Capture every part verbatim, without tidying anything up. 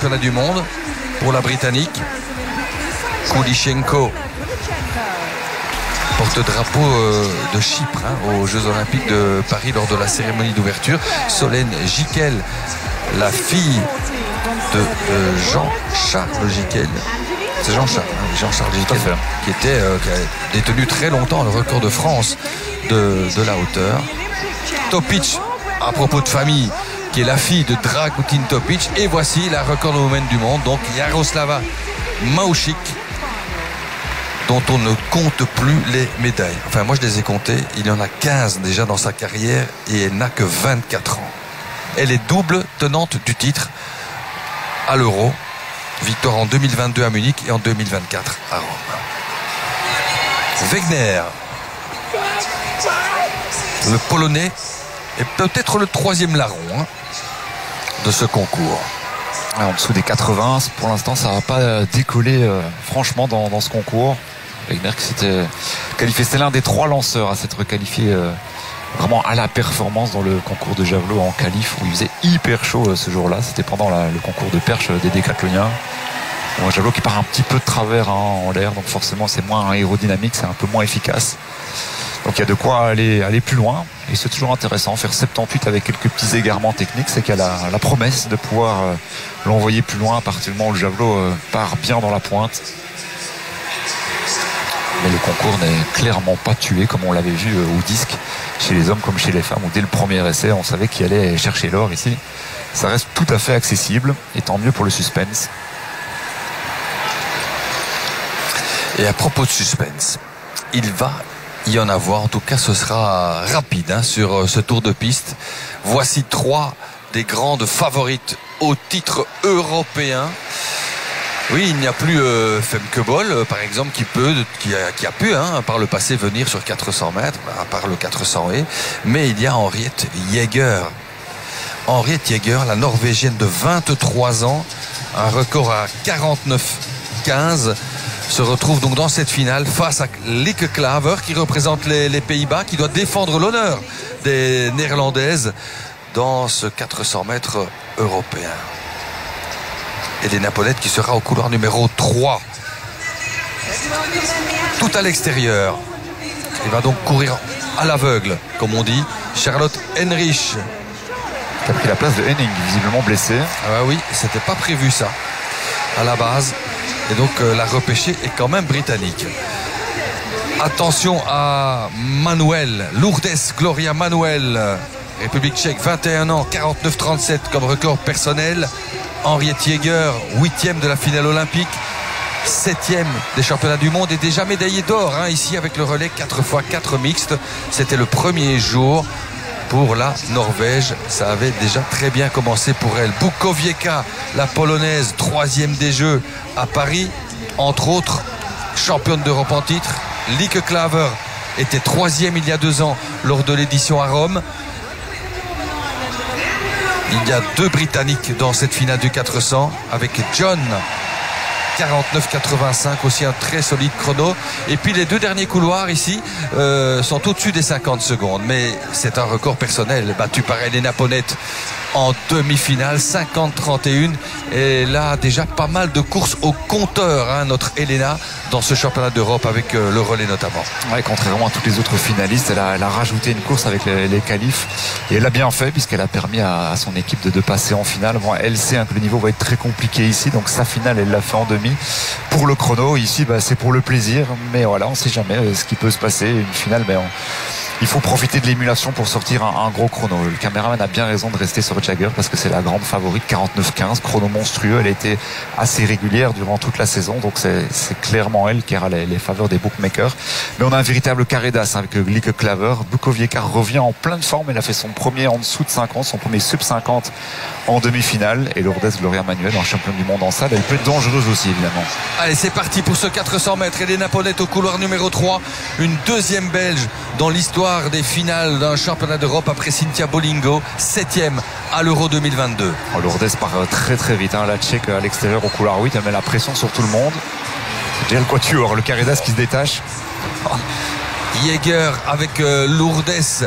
championnat du monde pour la Britannique. Kulichenko, porte-drapeau euh, de Chypre hein, aux Jeux Olympiques de Paris lors de la cérémonie d'ouverture. Solène Gicquel, la fille de euh, Jean-Charles Gicquel. C'est Jean-Charles, hein, Jean-Charles Gicquel, qui était euh, qui a détenu très longtemps le record de France de, de la hauteur. Topic, à propos de famille, qui est la fille de Dragutin Topic. Et voici la record woman du monde, donc Jaroslava Maušík, dont on ne compte plus les médailles. Enfin, moi je les ai comptées. Il y en a quinze déjà dans sa carrière et elle n'a que vingt-quatre ans. Elle est double tenante du titre à l'Euro. Victoire en deux mille vingt-deux à Munich et en deux mille vingt-quatre à Rome. Wegner, le Polonais, est peut-être le troisième larron hein, de ce concours. En dessous des quatre-vingts, pour l'instant ça n'a pas décollé euh, franchement dans, dans ce concours. Wegner qui s'était qualifié, c'était l'un des trois lanceurs à s'être qualifié euh, vraiment à la performance dans le concours de javelot en qualif où il faisait hyper chaud euh, ce jour-là. C'était pendant la, le concours de perche des décathloniens. Bon, un javelot qui part un petit peu de travers hein, en l'air, donc forcément c'est moins aérodynamique, c'est un peu moins efficace. Donc il y a de quoi aller, aller plus loin. Et c'est toujours intéressant, faire soixante-dix-huit avec quelques petits égarements techniques, c'est qu'il y a la, la promesse de pouvoir euh, l'envoyer plus loin à partir du moment où le javelot euh, part bien dans la pointe. Mais le concours n'est clairement pas tué comme on l'avait vu euh, au disque, chez les hommes comme chez les femmes, où dès le premier essai, on savait qu'il allait chercher l'or. Ici, ça reste tout à fait accessible, et tant mieux pour le suspense. Et à propos de suspense, il va y en avoir, en tout cas ce sera rapide hein, sur ce tour de piste. Voici trois des grandes favorites au titre européen. Oui, il n'y a plus euh, Femke Bol, euh, par exemple, qui peut, qui a, qui a pu, hein, par le passé, venir sur quatre cents mètres, à part le quatre cents haies. Mais il y a Henriette Jaeger. Henriette Jaeger, la Norvégienne de vingt-trois ans, un record à quarante-neuf quinze, se retrouve donc dans cette finale face à Lieke Klaver, qui représente les, les Pays-Bas, qui doit défendre l'honneur des Néerlandaises dans ce quatre cents mètres européen. Et des Napolettes qui sera au couloir numéro trois. Tout à l'extérieur. Il va donc courir à l'aveugle, comme on dit. Charlotte Henrich. Qui a pris la place de Henning, visiblement blessé. Ah oui, c'était pas prévu ça, à la base. Et donc euh, la repêchée est quand même britannique. Attention à Manuel, Lourdes Gloria Manuel, République tchèque, vingt et un ans, quarante-neuf trente-sept comme record personnel. Henriette Jaeger, huitième de la finale olympique, septième des championnats du monde et déjà médaillée d'or hein, ici avec le relais quatre fois quatre mixte. C'était le premier jour pour la Norvège. Ça avait déjà très bien commencé pour elle. Bukowiecka, la polonaise, troisième des Jeux à Paris, entre autres championne d'Europe en titre. Lieke Klaver était troisième il y a deux ans lors de l'édition à Rome. Il y a deux Britanniques dans cette finale du quatre cents avec John, quarante-neuf quatre-vingt-cinq, aussi un très solide chrono. Et puis les deux derniers couloirs ici euh, sont au-dessus des cinquante secondes. Mais c'est un record personnel battu par Elena Ponette en demi-finale, cinquante trente et un. Et là, déjà pas mal de courses au compteur, hein, notre Elena, dans ce championnat d'Europe avec euh, le relais notamment. Ouais, contrairement à toutes les autres finalistes, elle a, elle a rajouté une course avec les, les qualifs. Et elle a bien fait puisqu'elle a permis à, à son équipe de, de passer en finale. Bon, elle sait hein, que le niveau va être très compliqué ici. Donc sa finale, elle l'a fait en demi. Pour le chrono, ici, bah, c'est pour le plaisir. Mais voilà, on ne sait jamais euh, ce qui peut se passer. Une finale, ben, on... il faut profiter de l'émulation pour sortir un, un gros chrono. Le caméraman a bien raison de rester sur Jaeger parce que c'est la grande favorite, quarante-neuf quinze, chrono monstrueux. Elle a été assez régulière durant toute la saison, donc c'est, c'est clairement elle qui aura les, les faveurs des bookmakers. Mais on a un véritable carré d'as hein, avec Lieke Klaver. Bukowiecka revient en pleine forme. Elle a fait son premier en dessous de cinquante, son premier sub cinquante en demi-finale. Et Lourdes Gloria Manuel, en championne du monde en salle, elle peut être dangereuse aussi évidemment. Allez, c'est parti pour ce quatre cents mètres. Elena Ponette au couloir numéro trois, une deuxième Belge dans l'histoire des finales d'un championnat d'Europe après Cynthia Bolingo, septième à l'Euro deux mille vingt-deux. Oh, Lourdes part très très vite, hein. La Tchèque à l'extérieur au couloir huit, elle met la pression sur tout le monde. Déjà le quatuor, le carré d'as qui se détache. Jaeger avec euh, Lourdes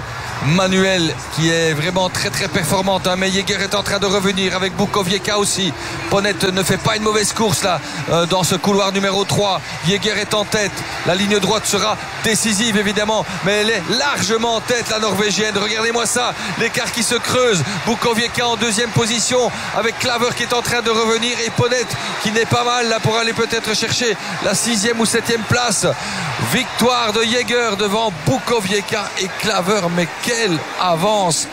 Manuel qui est vraiment très très performante, hein, mais Jäger est en train de revenir avec Bukovieka aussi. Ponette ne fait pas une mauvaise course là euh, dans ce couloir numéro trois. Jäger est en tête, la ligne droite sera décisive évidemment, mais elle est largement en tête, la Norvégienne. Regardez-moi ça, l'écart qui se creuse. Bukovieka en deuxième position avec Klaver qui est en train de revenir et Ponette qui n'est pas mal là pour aller peut-être chercher la sixième ou septième place. Victoire de Jäger devant Bukovieka et Klaver, mais quelle avance,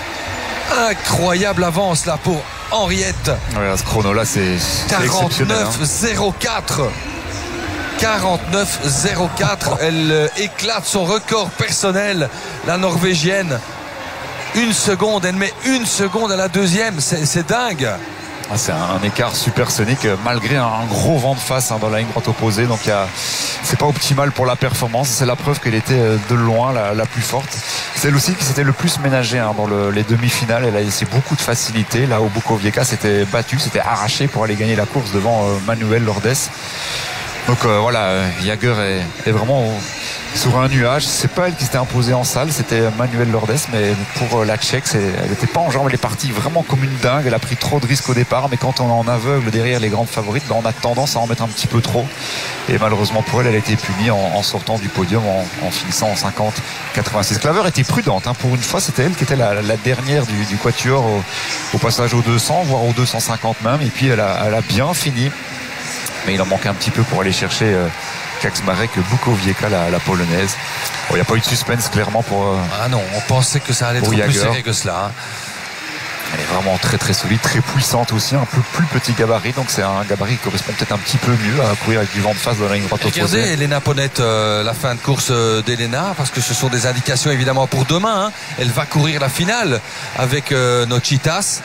incroyable avance là pour Henriette. Oui, à ce chrono là c'est quarante-neuf zéro quatre. quarante-neuf zéro quatre. Elle euh, éclate son record personnel, la Norvégienne. Une seconde, elle met une seconde à la deuxième, c'est, c'est dingue. Ah, c'est un, un écart supersonique malgré un, un gros vent de face, hein, dans la ligne droite opposée, donc y a, c'est pas optimal pour la performance. C'est la preuve qu'elle était de loin la, la plus forte. C'est elle aussi qui s'était le plus ménagée, hein, dans le, les demi-finales. Elle a laissé beaucoup de facilité. Là où Bukovieka s'était battu, s'était arraché pour aller gagner la course devant euh, Manuel Lourdes. Donc euh, voilà, euh, Jäger est, est vraiment au, sur un nuage. C'est pas elle qui s'était imposée en salle, c'était Manuel Lourdes, mais pour euh, la Tchèque, c'est, elle n'était pas en jambes, elle est partie vraiment comme une dingue. Elle a pris trop de risques au départ, mais quand on est en aveugle derrière les grandes favorites, ben on a tendance à en mettre un petit peu trop. Et malheureusement pour elle, elle a été punie en, en sortant du podium, en, en finissant en cinquante quatre-vingt-six. Klaver était prudente, hein. Pour une fois, c'était elle qui était la, la dernière du, du quatuor au, au passage aux deux cents, voire aux deux cent cinquante même. Et puis elle a, elle a bien fini. Mais il en manquait un petit peu pour aller chercher euh, Kaczmarek, Bukovieka, la, la polonaise. Bon, il n'y a pas eu de suspense clairement pour. Euh, ah non, on pensait que ça allait être Jäger. Plus serré que cela. Hein. Elle est vraiment très très solide, très puissante aussi, un peu plus petit gabarit, donc c'est un gabarit qui correspond peut-être un petit peu mieux à courir avec du vent de face dans la ligne droite opposée. Regardez Elena Ponette, euh, la fin de course d'Elena, parce que ce sont des indications évidemment pour demain. Hein. Elle va courir la finale avec euh, nos Cheetahs,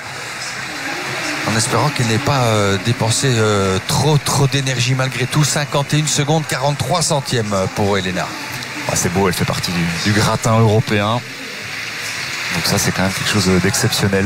en espérant qu'elle n'ait pas euh, dépensé euh, trop trop d'énergie malgré tout. Cinquante et une secondes quarante-trois centièmes pour Elena. Ah, c'est beau, elle fait partie du, du gratin européen, donc ça c'est quand même quelque chose d'exceptionnel.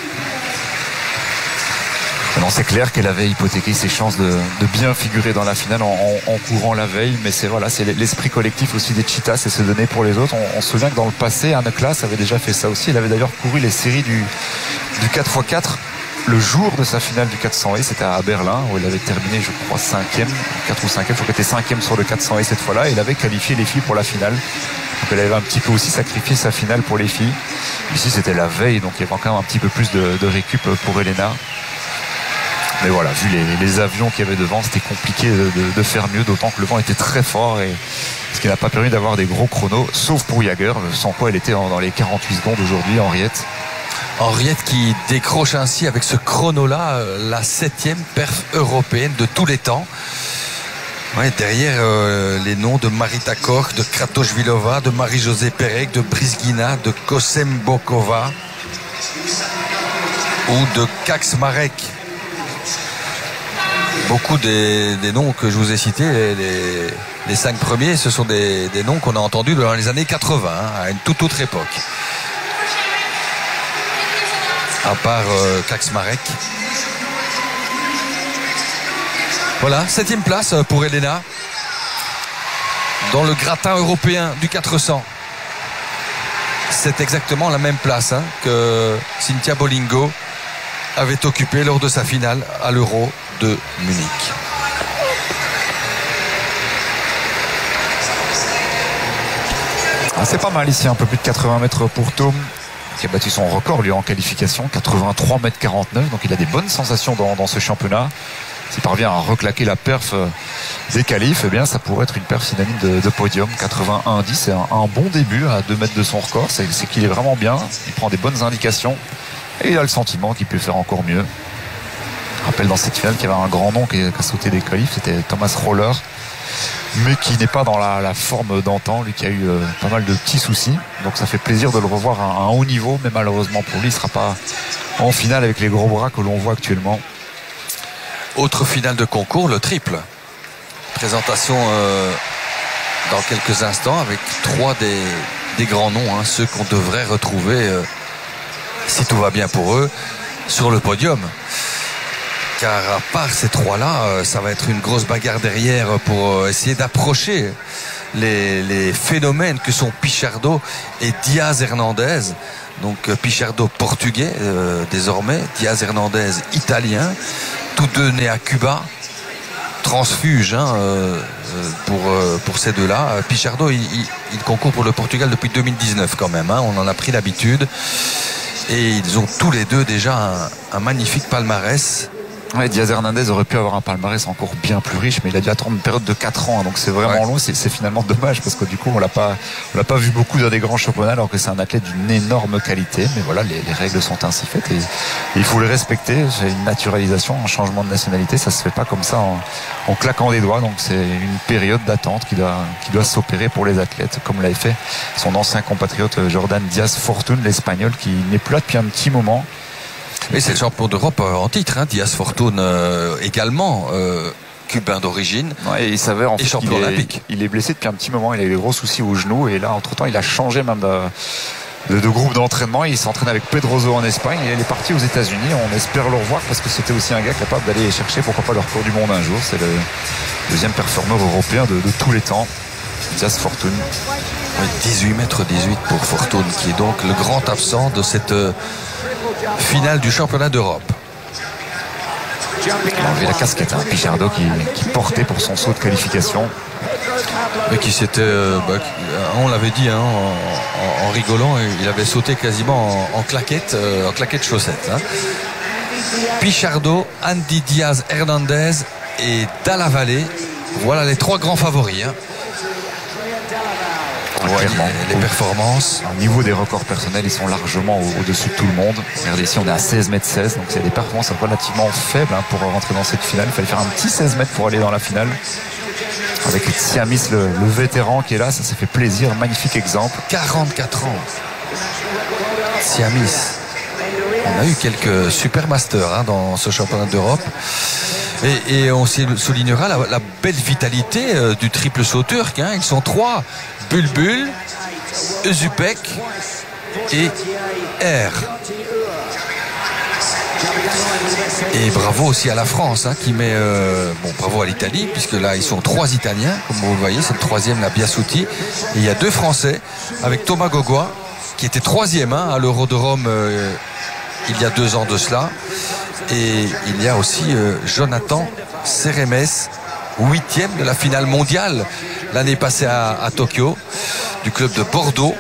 Maintenant c'est clair qu'elle avait hypothéqué ses chances de, de bien figurer dans la finale en, en, en courant la veille, mais c'est voilà, c'est l'esprit collectif aussi des Cheetahs, c'est se donner pour les autres. On, on se souvient que dans le passé, Anne Klaas avait déjà fait ça aussi. Elle avait d'ailleurs couru les séries du, du quatre par quatre le jour de sa finale du quatre cents et c'était à Berlin où elle avait terminé, je crois, cinquième, quatre ou cinquième, je crois qu'elle était cinquième sur le quatre cents et cette fois-là, et elle avait qualifié les filles pour la finale. Donc elle avait un petit peu aussi sacrifié sa finale pour les filles. Ici c'était la veille, donc il y avait quand même un petit peu plus de, de récup pour Elena. Mais voilà, vu les, les avions qu'il y avait devant, c'était compliqué de, de, de faire mieux, d'autant que le vent était très fort, et ce qui n'a pas permis d'avoir des gros chronos, sauf pour Jäger, sans quoi elle était en, dans les quarante-huit secondes aujourd'hui, Henriette. Henriette qui décroche ainsi avec ce chrono-là la septième perf européenne de tous les temps. Ouais, derrière euh, les noms de Marita Koch, de Kratochvilova, de Marie-Josée Perec, de Brizgina, de Kosem Bokova ou de Kaczmarek. Beaucoup des, des noms que je vous ai cités, les, les, les cinq premiers, ce sont des, des noms qu'on a entendus dans les années quatre-vingts, hein, à une toute autre époque. À part euh, Kaczmarek. Voilà, septième place pour Elena dans le gratin européen du quatre cents. C'est exactement la même place, hein, que Cynthia Bolingo avait occupée lors de sa finale à l'Euro de Munich. Ah, c'est pas mal ici, un peu plus de quatre-vingts mètres pour Tom, qui a battu son record lui en qualification, quatre-vingt-trois mètres quarante-neuf, donc il a des bonnes sensations dans, dans ce championnat. S'il parvient à reclaquer la perf des qualifs, eh bien ça pourrait être une perf synonyme de, de podium. Quatre-vingt-un dix, c'est un, un bon début à deux mètres de son record, c'est, c'est qu'il est vraiment bien, il prend des bonnes indications et il a le sentiment qu'il peut faire encore mieux. Je rappelle dans cette finale qu'il y avait un grand nom qui a sauté des qualifs, c'était Thomas Roller, mais qui n'est pas dans la, la forme d'antan, lui qui a eu euh, pas mal de petits soucis, donc ça fait plaisir de le revoir à un haut niveau, mais malheureusement pour lui il ne sera pas en finale avec les gros bras que l'on voit actuellement. Autre finale de concours, le triple. Présentation euh, dans quelques instants avec trois des, des grands noms, hein, ceux qu'on devrait retrouver, euh, si tout va bien pour eux, sur le podium. car à part ces trois-là, ça va être une grosse bagarre derrière pour essayer d'approcher les, les phénomènes que sont Pichardo et Diaz Hernandez. Donc Pichardo portugais euh, désormais, Diaz Hernandez italien, tous deux nés à Cuba, transfuge hein, euh, pour, euh, pour ces deux-là. Pichardo il, il, il concourt pour le Portugal depuis deux mille dix-neuf quand même, hein, on en a pris l'habitude. Et ils ont tous les deux déjà un, un magnifique palmarès. Ouais, Diaz Hernandez aurait pu avoir un palmarès encore bien plus riche, mais il a dû attendre une période de quatre ans, donc c'est vraiment ouais. long. C'est, c'est finalement dommage parce que du coup on l'a pas, on l'a pas vu beaucoup dans des grands championnats, alors que c'est un athlète d'une énorme qualité. Mais voilà, les, les règles sont ainsi faites et, et il faut les respecter. C'est une naturalisation, un changement de nationalité, ça se fait pas comme ça en, en claquant des doigts. Donc c'est une période d'attente qui doit, qui doit s'opérer pour les athlètes, comme l'avait fait son ancien compatriote Jordan Diaz Fortune, l'Espagnol, qui n'est plus là depuis un petit moment. Et c'est le champion d'Europe en titre, hein, Diaz Fortune euh, également, euh, cubain d'origine. Ouais, et il savait en fait champion il olympique. Est, il est blessé depuis un petit moment, il a eu des gros soucis au genou et là entre temps il a changé même de, de, de groupe d'entraînement. Il s'entraîne avec Pedroso en Espagne et il est parti aux États-Unis. On espère le revoir parce que c'était aussi un gars capable d'aller chercher pourquoi pas le record du monde un jour. C'est le deuxième performeur européen de, de tous les temps, Diaz Fortune. dix-huit mètres dix-huit pour Fortune, qui est donc le grand absent de cette euh, finale du championnat d'Europe. Il a enlevé la casquette, hein, Pichardo qui, qui portait pour son saut de qualification. Et qui s'était, euh, bah, on l'avait dit hein, en, en, en rigolant, il avait sauté quasiment en, en claquette, euh, en claquette chaussette. Hein. Pichardo, Andy Diaz Hernandez et Dalla Valle, voilà les trois grands favoris. Hein. Ouais, les, les performances. Au niveau des records personnels, ils sont largement au- au-dessus de tout le monde. Regardez ici, on est à seize mètres seize, donc c'est des performances relativement faibles hein, pour rentrer dans cette finale. Il fallait faire un petit seize mètres pour aller dans la finale. Avec Tsiamis, le, le vétéran qui est là, ça s'est fait plaisir. Magnifique exemple. quarante-quatre ans. Tsiamis. On a eu quelques super masters hein, dans ce championnat d'Europe. Et, et on soulignera la, la belle vitalité euh, du triple saut turc. Hein. Ils sont trois. Bulbul, Özupek et R. Et bravo aussi à la France hein, qui met euh, bon bravo à l'Italie puisque là ils sont trois Italiens comme vous le voyez, c'est le troisième la Biasuti et il y a deux Français avec Thomas Gogua qui était troisième hein, à l'Euro de Rome euh, il y a deux ans de cela et il y a aussi euh, Jonathan Seremes, huitième de la finale mondiale l'année passée à, à Tokyo du club de Bordeaux.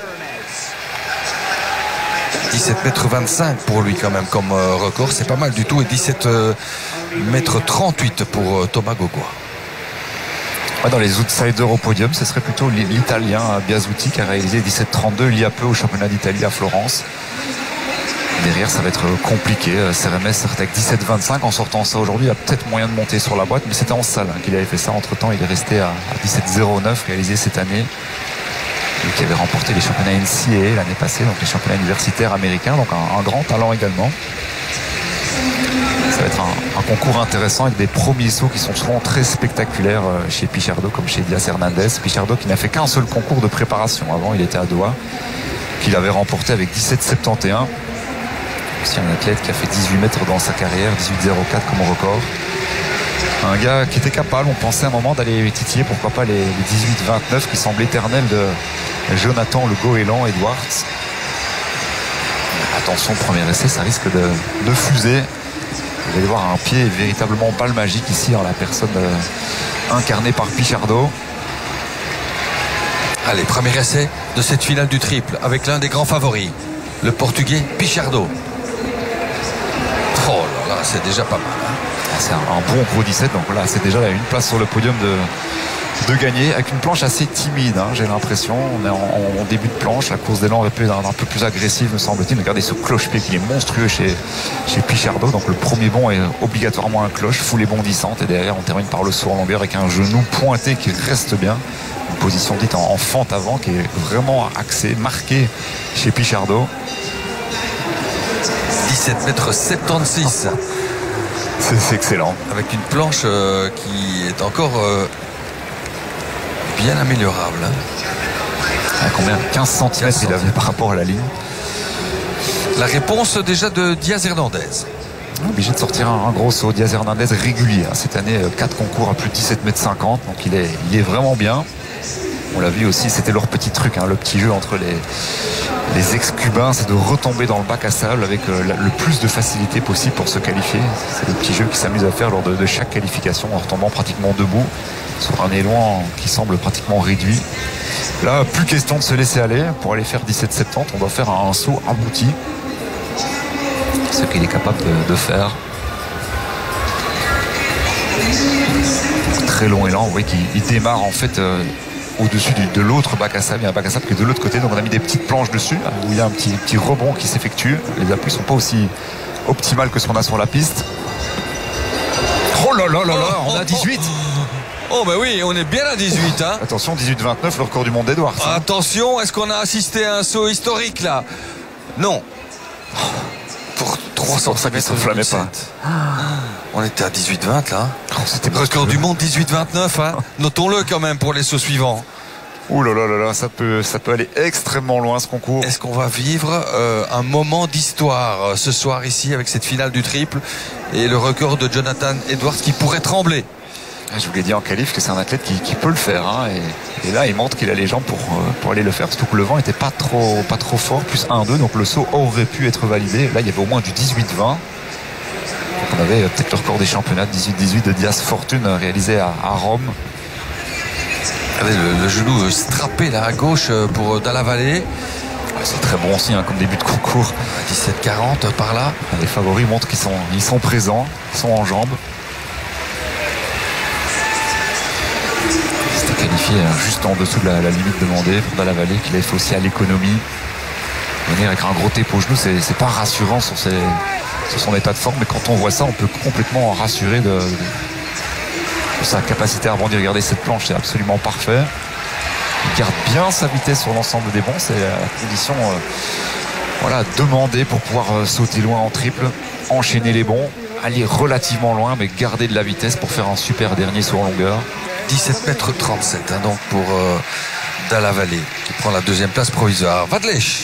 dix-sept mètres vingt-cinq pour lui quand même comme euh, record, c'est pas mal du tout, et dix-sept mètres trente-huit pour euh, Thomas Gogua. Ouais, dans les outsiders au podium, ce serait plutôt l'Italien Biasuti qui a réalisé dix-sept trente-deux il y a peu au championnat d'Italie à Florence. Derrière, ça va être compliqué. Seremes sortait avec dix-sept vingt-cinq. En sortant ça aujourd'hui, il a peut-être moyen de monter sur la boîte, mais c'était en salle hein, qu'il avait fait ça. Entre temps, il est resté à, à dix-sept zéro neuf réalisé cette année. Lui qui avait remporté les championnats N C A A l'année passée, donc les championnats universitaires américains, donc un, un grand talent également. Ça va être un, un concours intéressant avec des premiers sauts qui sont souvent très spectaculaires chez Pichardo comme chez Diaz Hernandez. Pichardo qui n'a fait qu'un seul concours de préparation. Avant, il était à Doha, qu'il avait remporté avec dix-sept soixante et onze. Aussi un athlète qui a fait dix-huit mètres dans sa carrière, dix-huit zéro quatre comme record. Un gars qui était capable, on pensait à un moment d'aller titiller, pourquoi pas les, les dix-huit vingt-neuf qui semblent éternels de Jonathan Le Goéland Edwards. Attention, premier essai, ça risque de, de fuser. Vous allez voir un pied véritablement balle magique ici dans la personne euh, incarnée par Pichardo. Allez, premier essai de cette finale du triple avec l'un des grands favoris, le Portugais Pichardo. Oh là là, c'est déjà pas mal. Hein. C'est un, un bon gros dix-sept, donc voilà, c'est déjà une place sur le podium de, de gagner avec une planche assez timide, hein, j'ai l'impression. On est en, en début de planche, la course d'élan aurait pu être un, un peu plus agressive, me semble-t-il. Regardez ce cloche-pied qui est monstrueux chez, chez Pichardo. Donc le premier bond est obligatoirement un cloche, foulée bondissante, et derrière on termine par le saut en longueur avec un genou pointé qui reste bien. Une position dite en, en fente avant qui est vraiment axée, marquée chez Pichardo. dix-sept mètres soixante-seize. C'est, c'est excellent. Avec une planche euh, qui est encore euh, bien améliorable. À combien quinze centimètres il avait par rapport à la ligne. La réponse déjà de Diaz Hernandez. Obligé de sortir un, un gros saut. Diaz Hernandez régulier. Hein. Cette année, quatre concours à plus de dix-sept mètres cinquante. Donc il est, il est vraiment bien. On l'a vu aussi, c'était leur petit truc, hein, le petit jeu entre les, les ex-cubains, c'est de retomber dans le bac à sable avec euh, la, le plus de facilité possible pour se qualifier. C'est le petit jeu qu'ils s'amusent à faire lors de, de chaque qualification en retombant pratiquement debout sur un élan qui semble pratiquement réduit. Là, plus question de se laisser aller. Pour aller faire dix-sept soixante-dix, on doit faire un, un saut abouti. Ce qu'il est capable de, de faire. Très long élan, vous voyez qu'il démarre en fait euh, au-dessus du, de l'autre bac à sable. Il y a un bac à sable qui est de l'autre côté, donc on a mis des petites planches dessus où il y a un petit, petit rebond qui s'effectue. Les appuis ne sont pas aussi optimales que ce qu'on a sur la piste. Oh là là là là, on a dix-huit. Oh ben oui, on est bien à dix-huit. Hein. Attention, dix-huit vingt-neuf, le record du monde d'Edwards. Hein. Attention, est-ce qu'on a assisté à un saut historique là? Non. Pour trois cents centimètres, ça ne s'enflammait pas. On était à dix-huit vingt là. Oh, c'était record du monde dix-huit vingt-neuf. Hein. Notons-le quand même pour les sauts suivants. Ouh là là là là, ça peut, ça peut aller extrêmement loin ce concours. Est-ce qu'on va vivre euh, un moment d'histoire euh, ce soir ici avec cette finale du triple et le record de Jonathan Edwards qui pourrait trembler? Je vous l'ai dit en qualif que c'est un athlète qui, qui peut le faire. Hein, et, et là, il montre qu'il a les jambes pour, pour aller le faire. Surtout que le vent n'était pas trop, pas trop fort, plus un deux. Donc le saut aurait pu être validé. Là, il y avait au moins du dix-huit vingt. Donc on avait peut-être le record des championnats dix-huit dix-huit de Diaz Fortune réalisé à, à Rome. Regardez le, le genou strappé là à gauche pour Dalla Valle. C'est très bon aussi hein, comme début de concours. dix-sept quarante par là. Les favoris montrent qu'ils sont, ils sont présents, ils sont en jambes. C'était qualifié juste en dessous de la, la limite demandée pour Dalla Valle, qu'il avait fait aussi à l'économie. Venir avec un gros tape au genou, c'est, c'est pas rassurant sur, ses, sur son état de forme, mais quand on voit ça, on peut complètement rassurer de, de, de sa capacité à rebondir. Regardez cette planche, c'est absolument parfait. Il garde bien sa vitesse sur l'ensemble des bons, c'est la condition euh, voilà, demandée pour pouvoir euh, sauter loin en triple, enchaîner les bons, aller relativement loin, mais garder de la vitesse pour faire un super dernier saut en longueur. dix-sept mètres trente-sept hein, donc pour euh, Dalla Valle qui prend la deuxième place provisoire. Vadlech.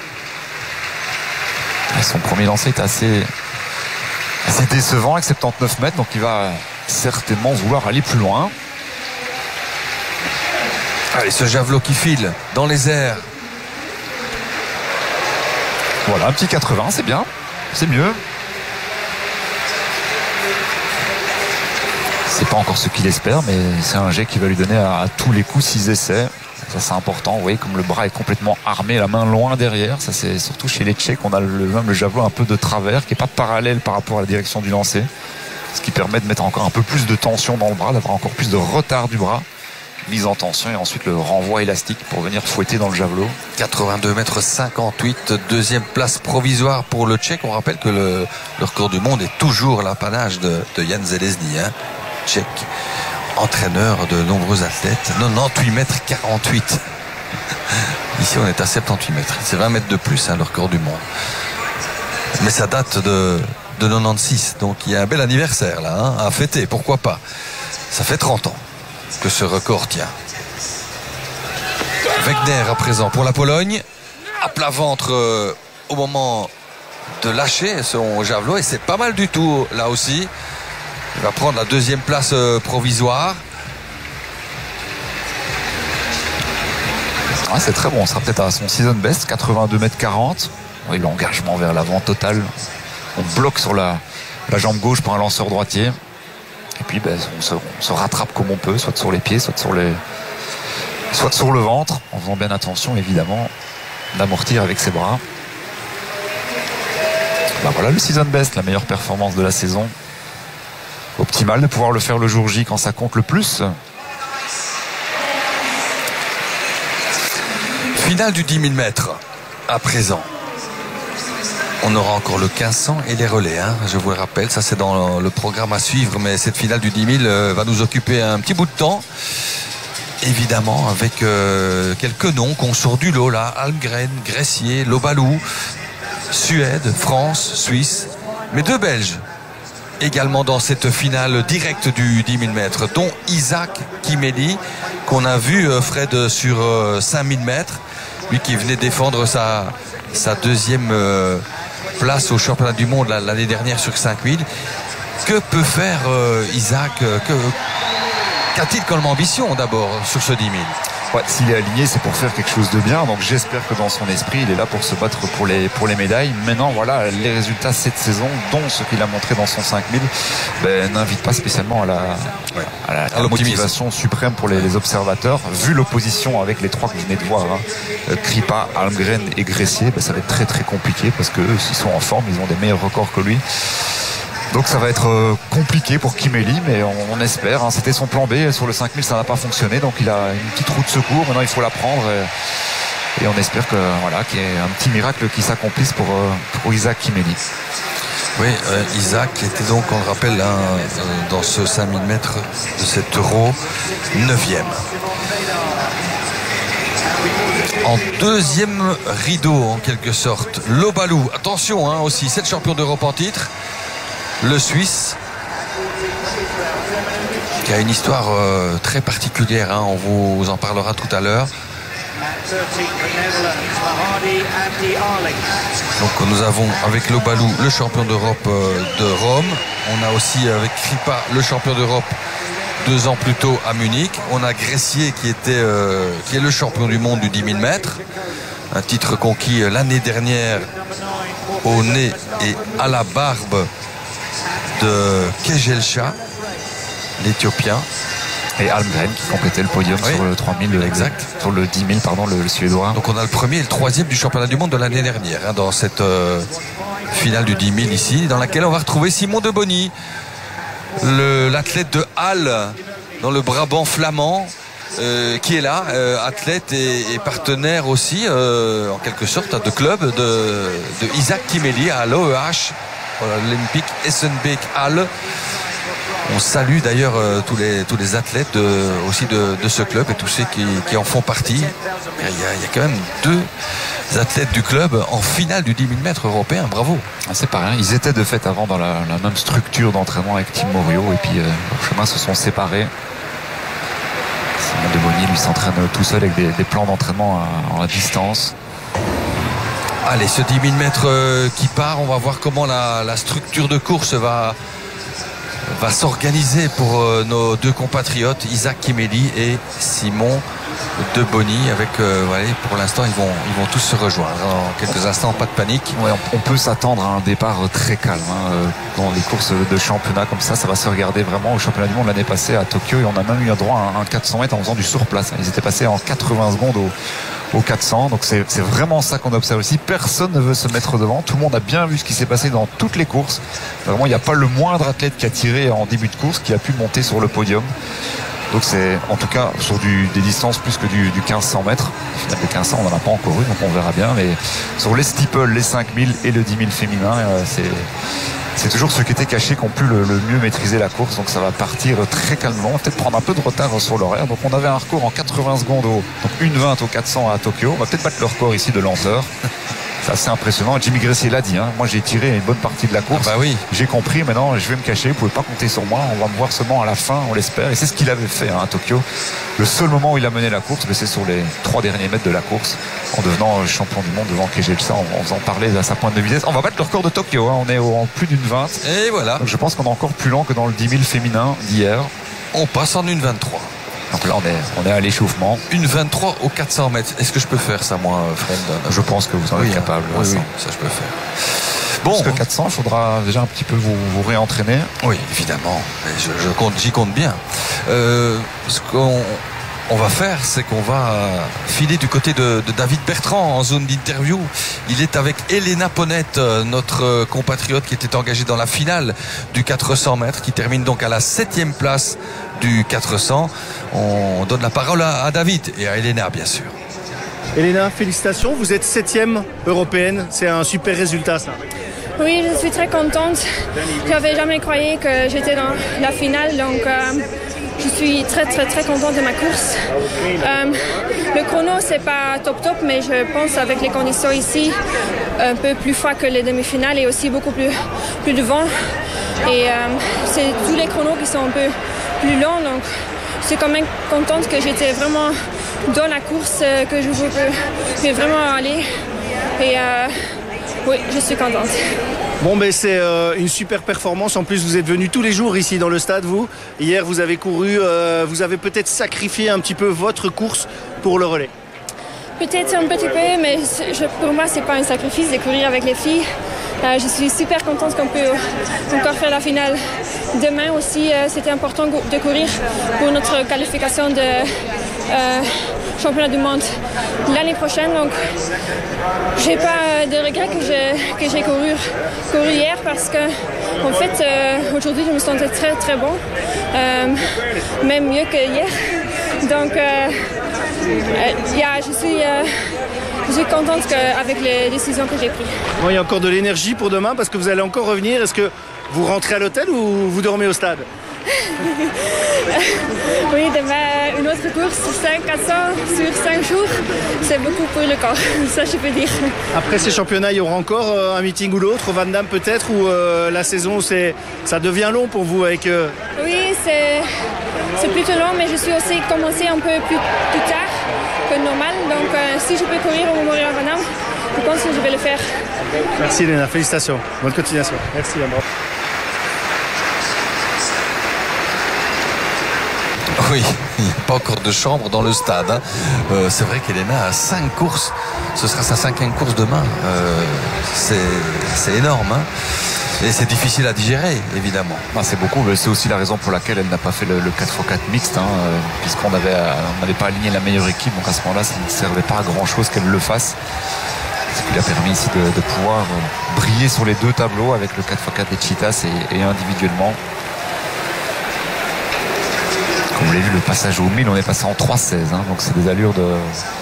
Son premier lancer est assez, assez décevant avec soixante-dix-neuf mètres, donc il va certainement vouloir aller plus loin. Allez, ce javelot qui file dans les airs. Voilà, un petit quatre-vingts, c'est bien, c'est mieux. C'est pas encore ce qu'il espère, mais c'est un jet qui va lui donner à, à tous les coups six essais. Ça c'est important, vous voyez comme le bras est complètement armé, la main loin derrière. Ça c'est surtout chez les Tchèques, on a le, même le javelot un peu de travers, qui n'est pas parallèle par rapport à la direction du lancer. Ce qui permet de mettre encore un peu plus de tension dans le bras, d'avoir encore plus de retard du bras. Mise en tension et ensuite le renvoi élastique pour venir fouetter dans le javelot. quatre-vingt-deux mètres cinquante-huit, deuxième place provisoire pour le Tchèque. On rappelle que le, le record du monde est toujours l'apanage de, de Jan Železný, hein, Tchèque, entraîneur de nombreux athlètes. quatre-vingt-dix-huit mètres quarante-huit. Ici on est à soixante-dix-huit mètres. C'est vingt mètres de plus, hein, le record du monde. Mais ça date de, de quatre-vingt-seize, donc il y a un bel anniversaire là, hein, à fêter, pourquoi pas. Ça fait trente ans que ce record tient. Wegner à présent pour la Pologne, à plat ventre euh, au moment de lâcher son javelot, et c'est pas mal du tout là aussi. Il va prendre la deuxième place euh, provisoire. Ah, c'est très bon, on sera peut-être à son season best, quatre-vingt-deux mètres quarante. Oui, l'engagement vers l'avant total. On bloque sur la, la jambe gauche par un lanceur droitier. Et puis ben, on, se, on se rattrape comme on peut, soit sur les pieds, soit sur, les, soit sur le ventre, en faisant bien attention évidemment d'amortir avec ses bras. Ben voilà le season best, la meilleure performance de la saison. Optimal de pouvoir le faire le jour J quand ça compte le plus. Finale du dix mille mètres à présent. On aura encore le quinze cents et les relais, hein. Je vous le rappelle, ça c'est dans le programme à suivre, mais cette finale du dix mille euh, va nous occuper un petit bout de temps. Évidemment, avec euh, quelques noms qu'on sort du lot là, Almgren, Gressier, Lobalou, Suède, France, Suisse, mais deux Belges également dans cette finale directe du dix mille mètres, dont Isaac Kimeli, qu'on a vu euh, Fred sur euh, cinq mille mètres, lui qui venait défendre sa, sa deuxième... Euh, place au championnat du monde l'année dernière sur cinq mille. Que peut faire euh, Isaac que, Qu'a-t-il comme ambition d'abord sur ce dix mille? Ouais, s'il est aligné, c'est pour faire quelque chose de bien. Donc j'espère que dans son esprit, il est là pour se battre pour les, pour les médailles. Maintenant, voilà, les résultats cette saison, dont ce qu'il a montré dans son cinq mille, ben, n'invitent pas spécialement à la, ouais. à la, à la motivation suprême pour les, les observateurs. Vu l'opposition avec les trois que vous venez de voir, hein, Kripa, Almgren et Gressier, ben, ça va être très très compliqué parce qu'eux, s'ils sont en forme, ils ont des meilleurs records que lui. Donc ça va être compliqué pour Kimeli, mais on, on espère. Hein. C'était son plan B. Sur le cinq mille, ça n'a pas fonctionné. Donc il a une petite roue de secours. Maintenant, il faut la prendre. Et, et on espère que, voilà, qu'il y ait un petit miracle qui s'accomplisse pour, pour Isaac Kimeli. Oui, euh, Isaac était donc, on le rappelle, hein, dans ce cinq mille mètres de cet Euro, neuvième. En deuxième rideau, en quelque sorte, Lobalou. Attention, hein, aussi, c'est le champion d'Europe en titre. Le Suisse, qui a une histoire euh, très particulière, hein, on vous en parlera tout à l'heure. Donc nous avons avec Lobalou le champion d'Europe euh, de Rome. On a aussi avec Kripa le champion d'Europe deux ans plus tôt à Munich. On a Gressier qui, était, euh, qui est le champion du monde du dix mille mètres. Un titre conquis l'année dernière au nez et à la barbe de Kejelcha, l'Éthiopien, et Almgren qui complétait le podium, oui, sur le trois mille, exact, sur le dix mille, pardon, le, le Suédois. Donc on a le premier et le troisième du championnat du monde de l'année dernière, hein, dans cette euh, finale du dix mille ici, dans laquelle on va retrouver Simon de Bonny, l'athlète de Halle dans le Brabant flamand, euh, qui est là, euh, athlète et, et partenaire aussi, euh, en quelque sorte, de club de, de Isaac Kimeli à l'O E H. L'Olympique Essenbeek Halle. On salue d'ailleurs euh, tous, les, tous les athlètes de, aussi de, de ce club et tous ceux qui, qui en font partie. Il y, a, il y a quand même deux athlètes du club en finale du dix mille mètres européen. Bravo. Ah, c'est pas rien. Ils étaient de fait avant dans la, la même structure d'entraînement avec Tim Morio et puis euh, leurs chemins se sont séparés. Simon de Bonny lui s'entraîne tout seul avec des, des plans d'entraînement à, à distance. Allez, ce dix mille mètres euh, qui part, on va voir comment la, la structure de course va, va s'organiser pour euh, nos deux compatriotes, Isaac Kimeli et Simon de Bonny. Avec, euh, ouais, pour l'instant, ils vont, ils vont tous se rejoindre. En quelques instants, pas de panique. Ouais, on, on peut s'attendre à un départ très calme, hein, dans les courses de championnat comme ça. Ça va se regarder vraiment au championnat du monde l'année passée à Tokyo. Et on a même eu un droit à un quatre cents mètres en faisant du surplace. Ils étaient passés en quatre-vingts secondes au au quatre cents, donc c'est vraiment ça qu'on observe ici. Personne ne veut se mettre devant, tout le monde a bien vu ce qui s'est passé dans toutes les courses. Vraiment, il n'y a pas le moindre athlète qui a tiré en début de course qui a pu monter sur le podium. Donc c'est en tout cas sur du, des distances plus que du, du quinze cents mètres. Au final, le quinze cents, on n'en a pas encore eu, donc on verra bien. Mais sur les steeples, les cinq mille et le dix mille féminin, euh, c'est c'est toujours ceux qui étaient cachés qui ont pu le, le mieux maîtriser la course. Donc ça va partir très calmement, peut-être prendre un peu de retard sur l'horaire. Donc on avait un record en quatre-vingts secondes, au, donc une vingt au quatre cents à Tokyo. On va peut-être battre le record ici de lenteur. C'est assez impressionnant. Jimmy Gressier l'a dit, hein. Moi j'ai tiré une bonne partie de la course. Ah bah oui. J'ai compris, maintenant je vais me cacher, vous pouvez pas compter sur moi. On va me voir seulement à la fin, on l'espère. Et c'est ce qu'il avait fait, hein, à Tokyo. Le seul moment où il a mené la course, c'est sur les trois derniers mètres de la course, en devenant champion du monde devant Kejelcha, en faisant parler à sa pointe de vitesse. On va battre le record de Tokyo, hein. On est en plus d'une vingt. Et voilà. Donc je pense qu'on est encore plus lent que dans le dix mille féminin d'hier. On passe en une vingt-trois. Donc là, on est, on est à l'échauffement. Une vingt-trois au quatre cents mètres. Est-ce que je peux faire ça, moi, Fred? Je pense que vous en êtes oui, capable. Oui, oui, ça, je peux faire. Bon. Parce que quatre cents, il faudra déjà un petit peu vous, vous réentraîner. Oui, évidemment. Je, je compte, j'y compte bien. Euh, ce qu'on on va faire, c'est qu'on va filer du côté de, de David Bertrand en zone d'interview. Il est avec Elena Ponette, notre compatriote qui était engagée dans la finale du quatre cents mètres, qui termine donc à la septième place du quatre cents. On donne la parole à, à David et à Elena, bien sûr. Elena, félicitations, vous êtes septième européenne, c'est un super résultat ça. Oui, je suis très contente. J'avais jamais croyé que j'étais dans la finale, donc euh, je suis très très très contente de ma course. Euh, le chrono c'est pas top top, mais je pense avec les conditions ici, un peu plus froid que les demi-finales et aussi beaucoup plus, plus de vent. Et euh, c'est tous les chronos qui sont un peu plus longs, donc je suis quand même contente que j'étais vraiment dans la course, que je peux vraiment aller. Et euh, oui, je suis contente. Bon, ben c'est euh, une super performance. En plus, vous êtes venus tous les jours ici dans le stade, vous. Hier, vous avez couru, euh, vous avez peut-être sacrifié un petit peu votre course pour le relais. Peut-être un petit peu, mais je, pour moi, c'est pas un sacrifice de courir avec les filles. Euh, je suis super contente qu'on peut encore faire la finale demain aussi. Euh, c'était important de courir pour notre qualification de euh, championnat du monde l'année prochaine. Donc, j'ai pas de regret que j'ai que j'ai couru, couru hier parce que, en fait, euh, aujourd'hui, je me sentais très très bon, euh, même mieux que hier. Donc, euh, euh, yeah, je suis euh, Je suis contente que, avec les décisions que j'ai prises. Bon, il y a encore de l'énergie pour demain parce que vous allez encore revenir. Est-ce que vous rentrez à l'hôtel ou vous dormez au stade? Oui, demain, une autre course, cinq quatre cents sur cinq jours. C'est beaucoup pour le corps, ça je peux dire. Après ces championnats, il y aura encore euh, un meeting ou l'autre, au Van Damme peut-être, ou euh, la saison, c'est, ça devient long pour vous avec... Euh... Oui, c'est, c'est plutôt long, mais je suis aussi commencé un peu plus, plus tard que normal. Donc euh, si je peux courir au Memorial Van Damme, je pense que je vais le faire. Merci Léna, félicitations. Bonne continuation. Merci Ambre. Oui, il n'y a pas encore de chambre dans le stade. Hein. Euh, c'est vrai qu'Elena a cinq courses. Ce sera sa cinquième course demain. Euh, c'est, c'est énorme. Hein. Et c'est difficile à digérer, évidemment. Ben, c'est beaucoup, mais c'est aussi la raison pour laquelle elle n'a pas fait le, le quatre par quatre mixte, hein, euh, puisqu'on avait, on n'avait pas aligné la meilleure équipe. Donc à ce moment-là, ça ne servait pas à grand-chose qu'elle le fasse. Ce qui lui a permis ici de, de pouvoir euh, briller sur les deux tableaux avec le quatre par quatre des Cheetahs et, et individuellement. Comme vous l'avez vu, le passage au mille, on est passé en trois seize, hein, donc c'est des allures de...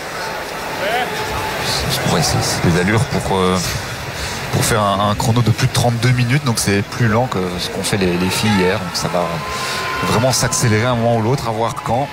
Ouais, c'est, c'est des allures pour, euh, pour faire un, un chrono de plus de trente-deux minutes, donc c'est plus lent que ce qu'ont fait les, les filles hier, donc ça va vraiment s'accélérer à un moment ou l'autre, à voir quand,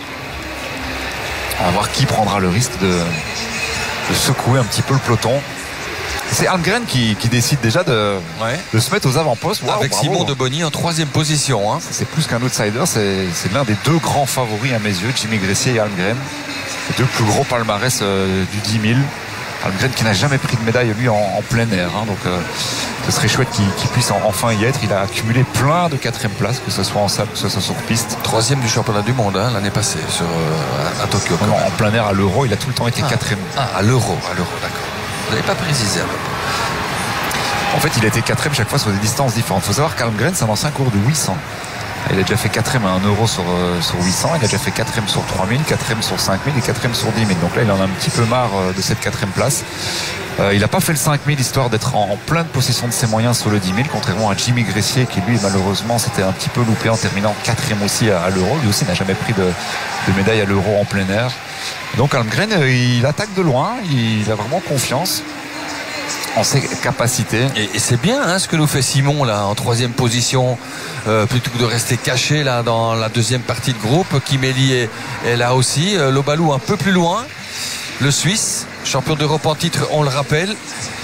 à voir qui prendra le risque de, de secouer un petit peu le peloton. C'est Almgren qui, qui décide déjà de, ouais. de se mettre aux avant-postes. Wow, avec bravo. Simon Debonny en troisième position. Hein. C'est plus qu'un outsider, c'est, c'est l'un des deux grands favoris à mes yeux, Jimmy Gressier et Almgren. Les deux plus gros palmarès euh, du dix mille. Almgren qui n'a jamais pris de médaille lui en, en plein air. Hein, donc euh, ce serait chouette qu'il, qu'il puisse en, enfin y être. Il a accumulé plein de quatrième places, que ce soit en salle, que ce soit sur piste. Troisième du championnat du monde hein, l'année passée sur, euh, à, à Tokyo. Non, en plein air à l'Euro, il a tout le temps été ah, quatrième. Ah, à l'Euro, à l'Euro, d'accord. Vous n'avez pas précisé alors. En fait, il a été quatrième chaque fois sur des distances différentes. Il faut savoir qu'Almgren, c'est un ancien cours de huit cents. Il a déjà fait quatrième à un euro sur, euh, sur huit cents. Il a déjà fait quatrième sur trois mille, quatrième sur cinq mille et quatrième sur dix mille. Donc là, il en a un petit peu marre euh, de cette quatrième place. Euh, il n'a pas fait le cinq mille histoire d'être en, en pleine possession de ses moyens sur le dix mille, contrairement à Jimmy Gressier qui, lui, malheureusement, s'était un petit peu loupé en terminant quatrième aussi à, à l'euro. Lui aussi n'a jamais pris de, de médaille à l'euro en plein air. Donc Almgren, euh, il attaque de loin. Il a vraiment confiance en ses capacités. Et, et c'est bien hein, ce que nous fait Simon là en troisième position euh, plutôt que de rester caché là dans la deuxième partie de groupe. Kimeli est, est là aussi. Euh, Lobalou un peu plus loin. Le Suisse, champion d'Europe en titre, on le rappelle.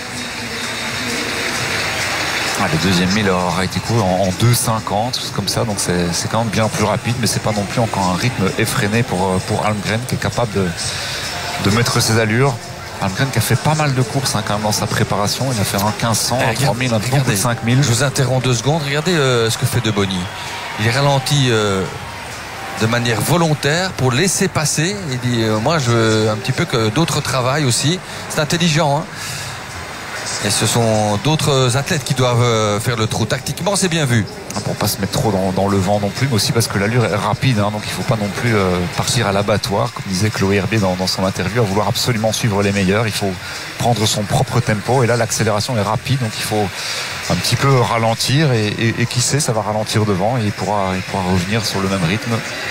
Ah, le deuxième mille aura été couru en, en deux cinquante, comme ça, donc c'est, c'est quand même bien plus rapide, mais c'est pas non plus encore un rythme effréné pour, pour Almgren qui est capable de, de mettre ses allures. Almgren qui a fait pas mal de courses hein, quand même dans sa préparation. Il a fait un quinze cents, un trois mille, un trente, cinq mille. Je vous interromps deux secondes. Regardez euh, ce que fait Debonny. Il ralentit euh, de manière volontaire pour laisser passer. Il dit euh, moi je veux un petit peu que d'autres travaillent aussi. C'est intelligent. Hein. Et ce sont d'autres athlètes qui doivent faire le trou. Tactiquement, c'est bien vu. Pour pas se mettre trop dans, dans le vent non plus, mais aussi parce que l'allure est rapide, hein, donc il faut pas non plus euh, partir à l'abattoir, comme disait Chloé Herbier dans, dans son interview, à vouloir absolument suivre les meilleurs. Il faut prendre son propre tempo, et là l'accélération est rapide, donc il faut un petit peu ralentir, et, et, et qui sait, ça va ralentir devant, et il pourra, il pourra revenir sur le même rythme.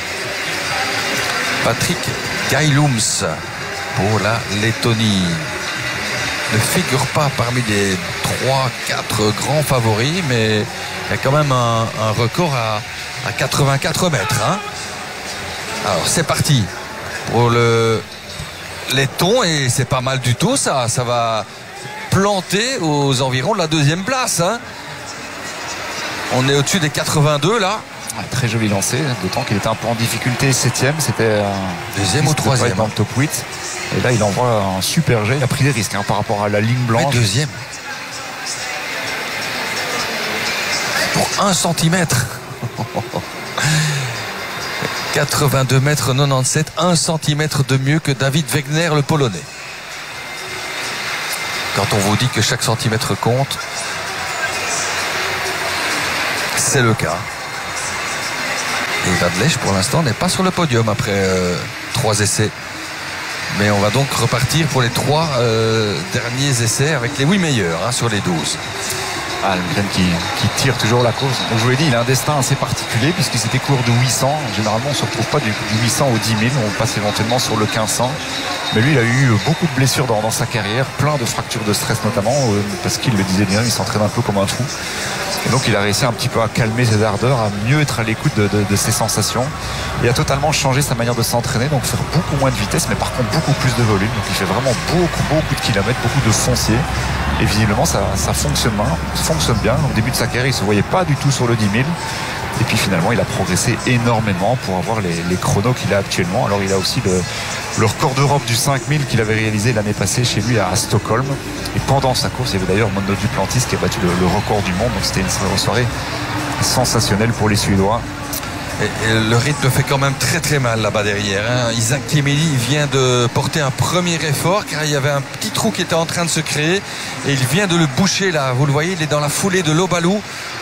Patrick Gailums pour la Lettonie ne figure pas parmi les trois quatre grands favoris, mais il y a quand même un, un record à, à quatre-vingt-quatre mètres. Hein. Alors c'est parti pour le Letton, et c'est pas mal du tout ça. Ça va planter aux environs de la deuxième place. Hein. On est au-dessus des quatre-vingt-deux là. Très joli lancé, d'autant qu'il était un peu en difficulté. Septième, c'était un deuxième ou troisième dans le top huit. Et là, il envoie un super jet. Il a pris des risques hein, par rapport à la ligne blanche. Mais deuxième. un centimètre. quatre-vingt-deux mètres quatre-vingt-dix-sept, un centimètre de mieux que David Wegner, le Polonais. Quand on vous dit que chaque centimètre compte, c'est le cas. Et Vadlech, pour l'instant, n'est pas sur le podium après euh, trois essais. Mais on va donc repartir pour les trois euh, derniers essais avec les huit meilleurs hein, sur les douze. Almgren qui, qui tire toujours la course. Donc je vous l'ai dit, il a un destin assez particulier puisque c'était cours de huit cents. Généralement on ne se retrouve pas du, du huit cents au dix mille, on passe éventuellement sur le quinze cents. Mais lui il a eu beaucoup de blessures dans, dans sa carrière, plein de fractures de stress notamment, euh, parce qu'il le disait bien, il s'entraîne un peu comme un fou. Et donc il a réussi un petit peu à calmer ses ardeurs, à mieux être à l'écoute de, de, de ses sensations. Il a totalement changé sa manière de s'entraîner, donc faire beaucoup moins de vitesse, mais par contre beaucoup plus de volume. Donc il fait vraiment beaucoup, beaucoup de kilomètres, beaucoup de foncier. Et visiblement ça, ça fonctionne bien, fonctionne bien. Au début de sa carrière il ne se voyait pas du tout sur le dix mille. Et puis finalement il a progressé énormément pour avoir les, les chronos qu'il a actuellement. Alors il a aussi le, le record d'Europe du cinq mille qu'il avait réalisé l'année passée chez lui à Stockholm. Et pendant sa course il y avait d'ailleurs Mondo Duplantis qui a battu le, le record du monde. Donc c'était une soirée sensationnelle pour les Suédois. Et, et le rythme fait quand même très très mal là-bas derrière hein. Isaac Kemeli vient de porter un premier effort car il y avait un petit trou qui était en train de se créer et il vient de le boucher là, vous le voyez, il est dans la foulée de Lobalou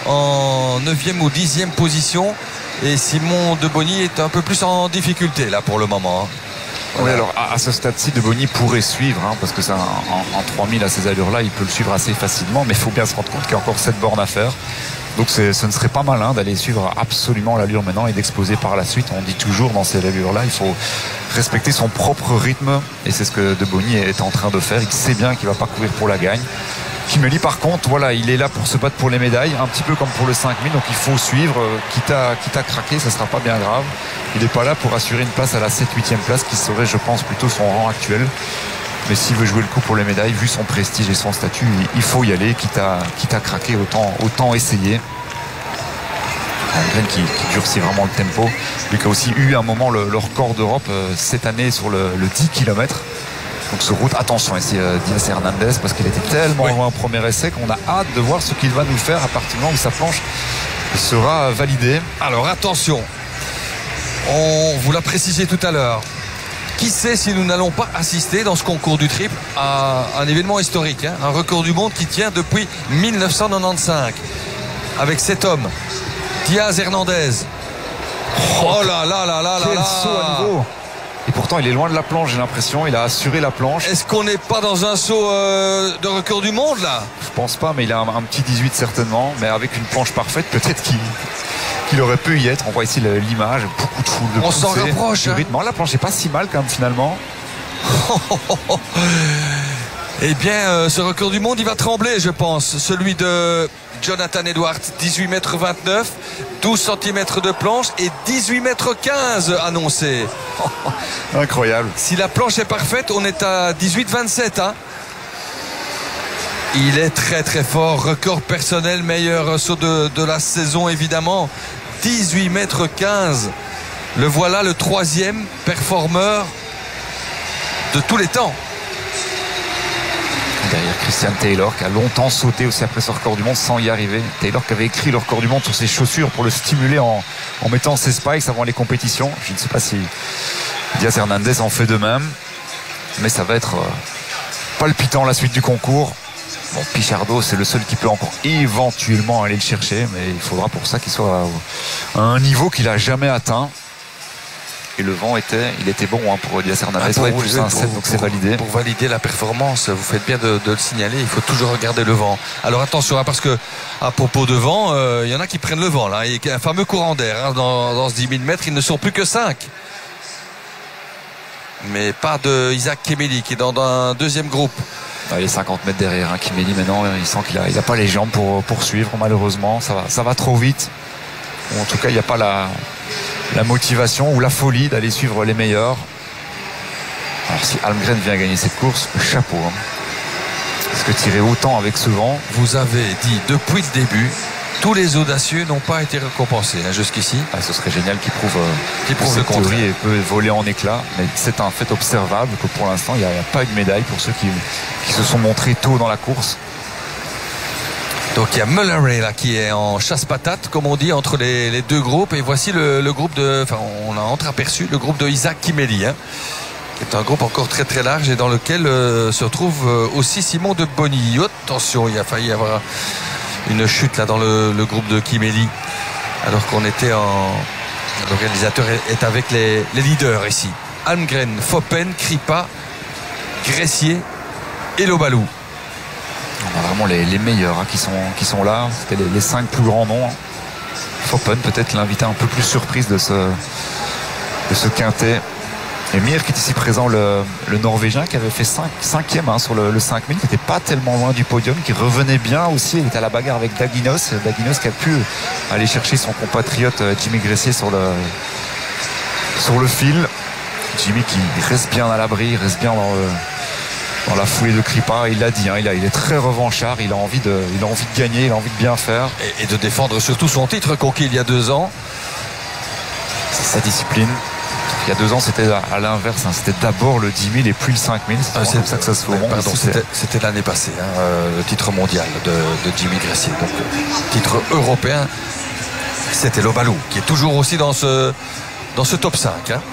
en neuvième ou dixième position et Simon Deboni est un peu plus en difficulté là pour le moment hein. Oui, alors à, à ce stade-ci, Deboni pourrait suivre, hein, parce que ça, en, en trois mille à ces allures-là, il peut le suivre assez facilement, mais il faut bien se rendre compte qu'il y a encore sept bornes à faire. Donc ce ne serait pas malin d'aller suivre absolument l'allure maintenant et d'exploser par la suite. On dit toujours dans ces allures-là, il faut respecter son propre rythme, et c'est ce que Deboni est en train de faire. Il sait bien qu'il ne va pas courir pour la gagne. Kemeli par contre, voilà, il est là pour se battre pour les médailles, un petit peu comme pour le cinq mille, donc il faut suivre, quitte à, quitte à craquer, ça ne sera pas bien grave. Il n'est pas là pour assurer une place à la sept huitième place qui serait, je pense, plutôt son rang actuel. Mais s'il veut jouer le coup pour les médailles, vu son prestige et son statut, il faut y aller, quitte à, quitte à craquer, autant, autant essayer. Almgren qui, qui durcit vraiment le tempo, lui qui a aussi eu un moment le, le record d'Europe euh, cette année sur le, le dix kilomètres. Donc ce route, attention ici euh, Diaz Hernandez, parce qu'il était tellement loin au premier essai qu'on a hâte de voir ce qu'il va nous faire à partir du moment où sa planche sera validée. Alors attention, on vous l'a précisé tout à l'heure, qui sait si nous n'allons pas assister dans ce concours du triple à un événement historique hein, un record du monde qui tient depuis mille neuf cent quatre-vingt-quinze avec cet homme Diaz Hernandez. Oh là là là là là Quel là saut à nouveau. Et pourtant il est loin de la planche, j'ai l'impression. Il a assuré la planche. Est-ce qu'on n'est pas dans un saut euh, de record du monde là? Je pense pas, mais il a un, un petit dix-huit certainement. Mais avec une planche parfaite, peut-être qu'il qu'il aurait pu y être. On voit ici l'image, beaucoup de foule de on s'en rapproche hein. rythme. La planche est pas si mal quand même finalement. Eh bien euh, ce record du monde il va trembler je pense. Celui de Jonathan Edwards, dix-huit mètres vingt-neuf, douze centimètres de planche et dix-huit mètres quinze annoncé. Incroyable. Si la planche est parfaite, on est à dix-huit vingt-sept hein. Il est très très fort, record personnel, meilleur saut de, de la saison évidemment, dix-huit mètres quinze. Le voilà le troisième performeur de tous les temps. Derrière Christian Taylor qui a longtemps sauté aussi après ce record du monde sans y arriver. Taylor qui avait écrit le record du monde sur ses chaussures pour le stimuler en, en mettant ses spikes avant les compétitions. Je ne sais pas si Diaz Hernandez en fait de même, mais ça va être palpitant la suite du concours. Bon, Pichardo c'est le seul qui peut encore éventuellement aller le chercher, mais il faudra pour ça qu'il soit à un niveau qu'il n'a jamais atteint. Et le vent était, il était bon hein, pour Diaz Hernandez. Ah, ouais, plus un sept, donc c'est validé. Pour valider la performance, vous faites bien de, de le signaler. Il faut toujours regarder le vent. Alors attention, hein, parce que à propos de vent, il euh, y en a qui prennent le vent là. Il y a un fameux courant d'air hein, dans, dans ce dix mille mètres. Ils ne sont plus que cinq. Mais pas de Isaac Kemeli qui est dans, dans un deuxième groupe. Ah, il est cinquante mètres derrière hein, Kemeli maintenant. Il sent qu'il a, il a pas les jambes pour poursuivre malheureusement. Ça va, ça va trop vite. Ou en tout cas, il n'y a pas la la motivation ou la folie d'aller suivre les meilleurs. Alors si Almgren vient gagner cette course, chapeau hein. Parce que tirer autant avec ce vent. Vous avez dit depuis le début, tous les audacieux n'ont pas été récompensés hein, jusqu'ici. Ah, ce serait génial qu'il prouve, euh, qu'il prouve le contraire. Théorie peut voler en éclats, mais c'est un fait observable que pour l'instant il n'y a, a pas eu de médaille pour ceux qui, qui se sont montrés tôt dans la course. Donc il y a Mulleray là qui est en chasse-patate, comme on dit, entre les, les deux groupes. Et voici le, le groupe de, enfin on a entreaperçu le groupe de Isaac Kimeli, hein, qui est un groupe encore très très large et dans lequel euh, se retrouve euh, aussi Simon de Bonny. Attention, il a failli y avoir une chute là dans le, le groupe de Kimeli, alors qu'on était en, l'organisateur est avec les, les leaders ici. Almgren, Foppen, Kripa, Gressier et Lobalou. On a vraiment les, les meilleurs hein, qui, sont, qui sont là. C'était les, les cinq plus grands noms. Foppen peut-être l'invité un peu plus surprise de ce, de ce quintet. Et Mir qui est ici présent, le, le Norvégien qui avait fait cinquième hein, sur le, le cinq mille, qui n'était pas tellement loin du podium, qui revenait bien aussi. Il était à la bagarre avec Daginos. Daginos qui a pu aller chercher son compatriote Jimmy Gressier sur le, sur le fil. Jimmy qui reste bien à l'abri, il reste bien dans le, dans la foulée de Kripa, il l'a dit, hein, il, a, il est très revanchard, il a envie de, il a envie de gagner, il a envie de bien faire. Et, et de défendre surtout son titre conquis il y a deux ans. C'est sa discipline. Il y a deux ans, c'était à, à l'inverse, hein, c'était d'abord le dix mille et puis le cinq mille. C'est ah, comme ça que ça se fait au monde. Pardon, c'était, c'était l'année passée, hein, euh, le titre mondial de, de Jimmy Gressier. Donc, le titre européen, c'était Lobalou, qui est toujours aussi dans ce, dans ce top cinq. Hein.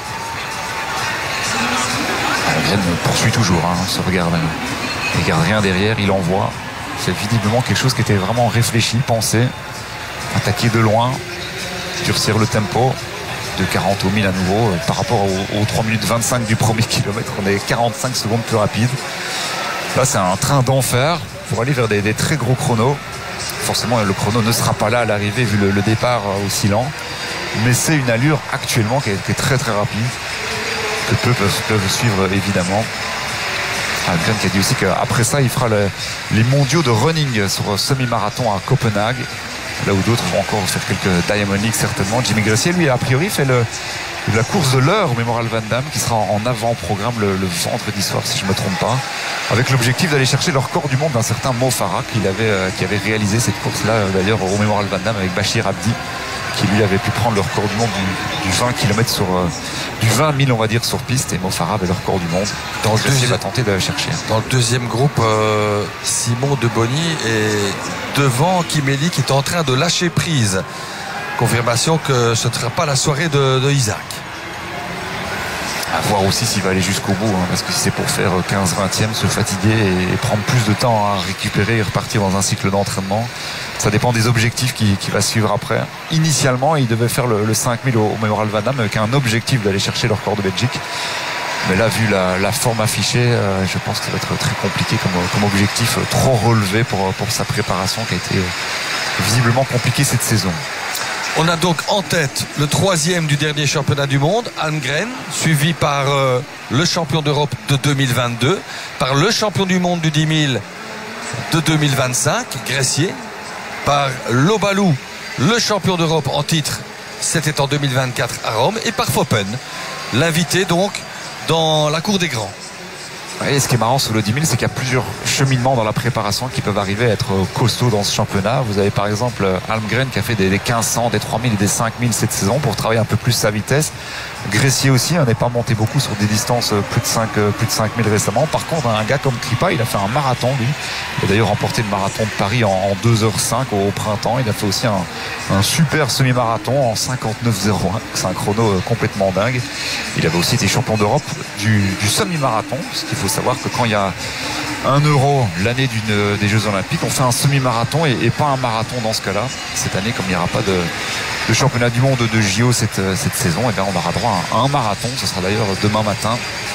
Almgren poursuit toujours hein, ce regard là. Il ne garde rien derrière, il envoie. C'est visiblement quelque chose qui était vraiment réfléchi, pensé. Attaquer de loin, durcir le tempo. De quarante au mille à nouveau. Euh, par rapport aux, aux trois minutes vingt-cinq du premier kilomètre, on est quarante-cinq secondes plus rapide. Là, c'est un train d'enfer pour aller vers des, des très gros chronos. Forcément, le chrono ne sera pas là à l'arrivée vu le, le départ euh, aussi lent. Mais c'est une allure actuellement qui est, qui est très très rapide. Que peu peuvent, peuvent suivre évidemment. Almgren qui a dit aussi qu'après ça, il fera le, les mondiaux de running sur semi-marathon à Copenhague. Là où d'autres vont encore faire quelques Diamond League certainement. Jimmy Gressier, lui, a priori, fait le, la course de l'heure au Memorial Van Damme qui sera en avant-programme le, le vendredi soir, si je ne me trompe pas, avec l'objectif d'aller chercher le record du monde d'un certain Mo Farah qui avait, euh, qui avait réalisé cette course-là, euh, d'ailleurs, au Memorial Van Damme avec Bachir Abdi, qui lui avait pu prendre le record du monde du, du vingt kilomètres sur euh, du vingt mille on va dire sur piste, et Mo Farah avait le record du monde. Dans le deuxième, va tenter de chercher. Dans le deuxième groupe, euh, Simon de Bonny est devant Kimeli qui est en train de lâcher prise. Confirmation que ce ne sera pas la soirée de, de Isaac. À voir aussi s'il va aller jusqu'au bout, hein, parce que si c'est pour faire quinze vingtième, se fatiguer et, et prendre plus de temps à récupérer et repartir dans un cycle d'entraînement, ça dépend des objectifs qui, qui va suivre après. Initialement, il devait faire le, le cinq mille au, au Memorial Van Damme avec un objectif d'aller chercher le record de Belgique. Mais là, vu la, la forme affichée, euh, je pense que ça va être très compliqué comme, comme objectif, euh, trop relevé pour, pour sa préparation qui a été euh, visiblement compliquée cette saison. On a donc en tête le troisième du dernier championnat du monde, Almgren, suivi par euh, le champion d'Europe de deux mille vingt-deux, par le champion du monde du dix mille de deux mille vingt-cinq, Gressier, par Lobalou, le champion d'Europe en titre, c'était en deux mille vingt-quatre à Rome, et par Foppen, l'invité donc dans la cour des grands. Et ce qui est marrant sur le dix mille, c'est qu'il y a plusieurs cheminements dans la préparation qui peuvent arriver à être costauds dans ce championnat. Vous avez par exemple Almgren qui a fait des, des quinze cents, des trois mille et des cinq mille cette saison pour travailler un peu plus sa vitesse. Gressier aussi hein, n'est pas monté beaucoup sur des distances plus de cinq, plus de cinq mille récemment. Par contre, un gars comme Kripa, il a fait un marathon lui. Il a d'ailleurs remporté le marathon de Paris en, en deux heures cinq au, au printemps. Il a fait aussi un, un super semi-marathon en cinquante-neuf zéro un. C'est un chrono complètement dingue. Il avait aussi été champion d'Europe du, du semi-marathon, parce qu'il faut savoir que quand il y a un euro l'année d'une, des Jeux Olympiques, on fait un semi-marathon et, et pas un marathon dans ce cas-là. Cette année, comme il n'y aura pas de, de championnat du monde de J O cette, cette saison, et bien on aura droit à un, à un marathon. Ce sera d'ailleurs demain matin.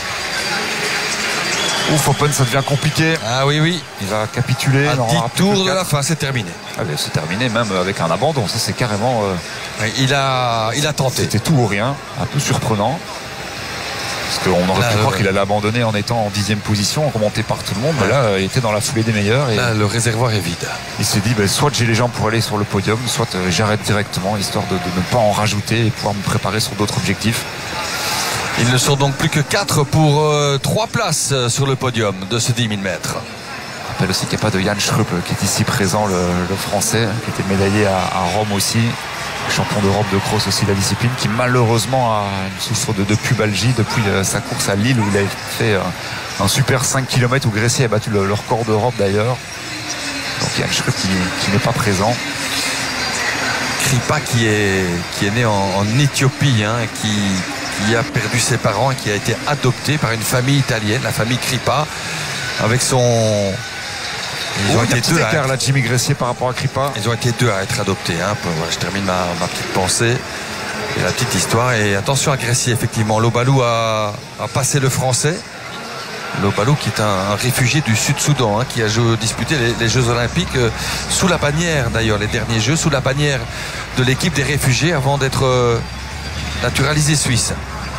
Ouf, Open, ça devient compliqué. Ah oui, oui. Il va capituler. À dix tours de la fin, c'est terminé. Ah, c'est terminé, même avec un abandon. Ça, c'est carrément. Euh, oui, il a, il a tenté. C'était tout ou rien. Un peu surprenant. Parce qu'on aurait là, pu croire euh, qu'il allait abandonner en étant en dixième position, remonté par tout le monde. Ouais. Mais là, il était dans la foulée des meilleurs. Et là, le réservoir est vide. Il s'est dit, ben, soit j'ai les jambes pour aller sur le podium, soit euh, j'arrête directement, histoire de, de ne pas en rajouter et pouvoir me préparer sur d'autres objectifs. Ils ne sont donc plus que quatre pour euh, trois places sur le podium de ce dix mille mètres. Je rappelle aussi qu'il n'y a pas de Jan Schrupp qui est ici présent, le, le français, qui était médaillé à, à Rome aussi. Champion d'Europe de cross aussi la discipline, qui malheureusement a une souffre de, de pubalgie depuis euh, sa course à Lille où il a fait euh, un super cinq kilomètres où Gressier a battu le, le record d'Europe d'ailleurs. Donc Yann Schröck qui, qui n'est pas présent. Kripa qui est, qui est né en, en Éthiopie, hein, qui, qui a perdu ses parents et qui a été adopté par une famille italienne, la famille Kripa, avec son... Ils ont oh, été deux écart à... là, Jimmy Gressier par rapport à Kripa. Ils ont été deux à être adoptés. Hein. Voilà, je termine ma, ma petite pensée et la petite histoire. Et attention à Gressier, effectivement. Lobalou a, a passé le français. Lobalou qui est un, un réfugié du Sud-Soudan, hein, qui a joué, disputé les, les Jeux Olympiques euh, sous la bannière, d'ailleurs, les derniers Jeux, sous la bannière de l'équipe des réfugiés avant d'être euh, naturalisé suisse.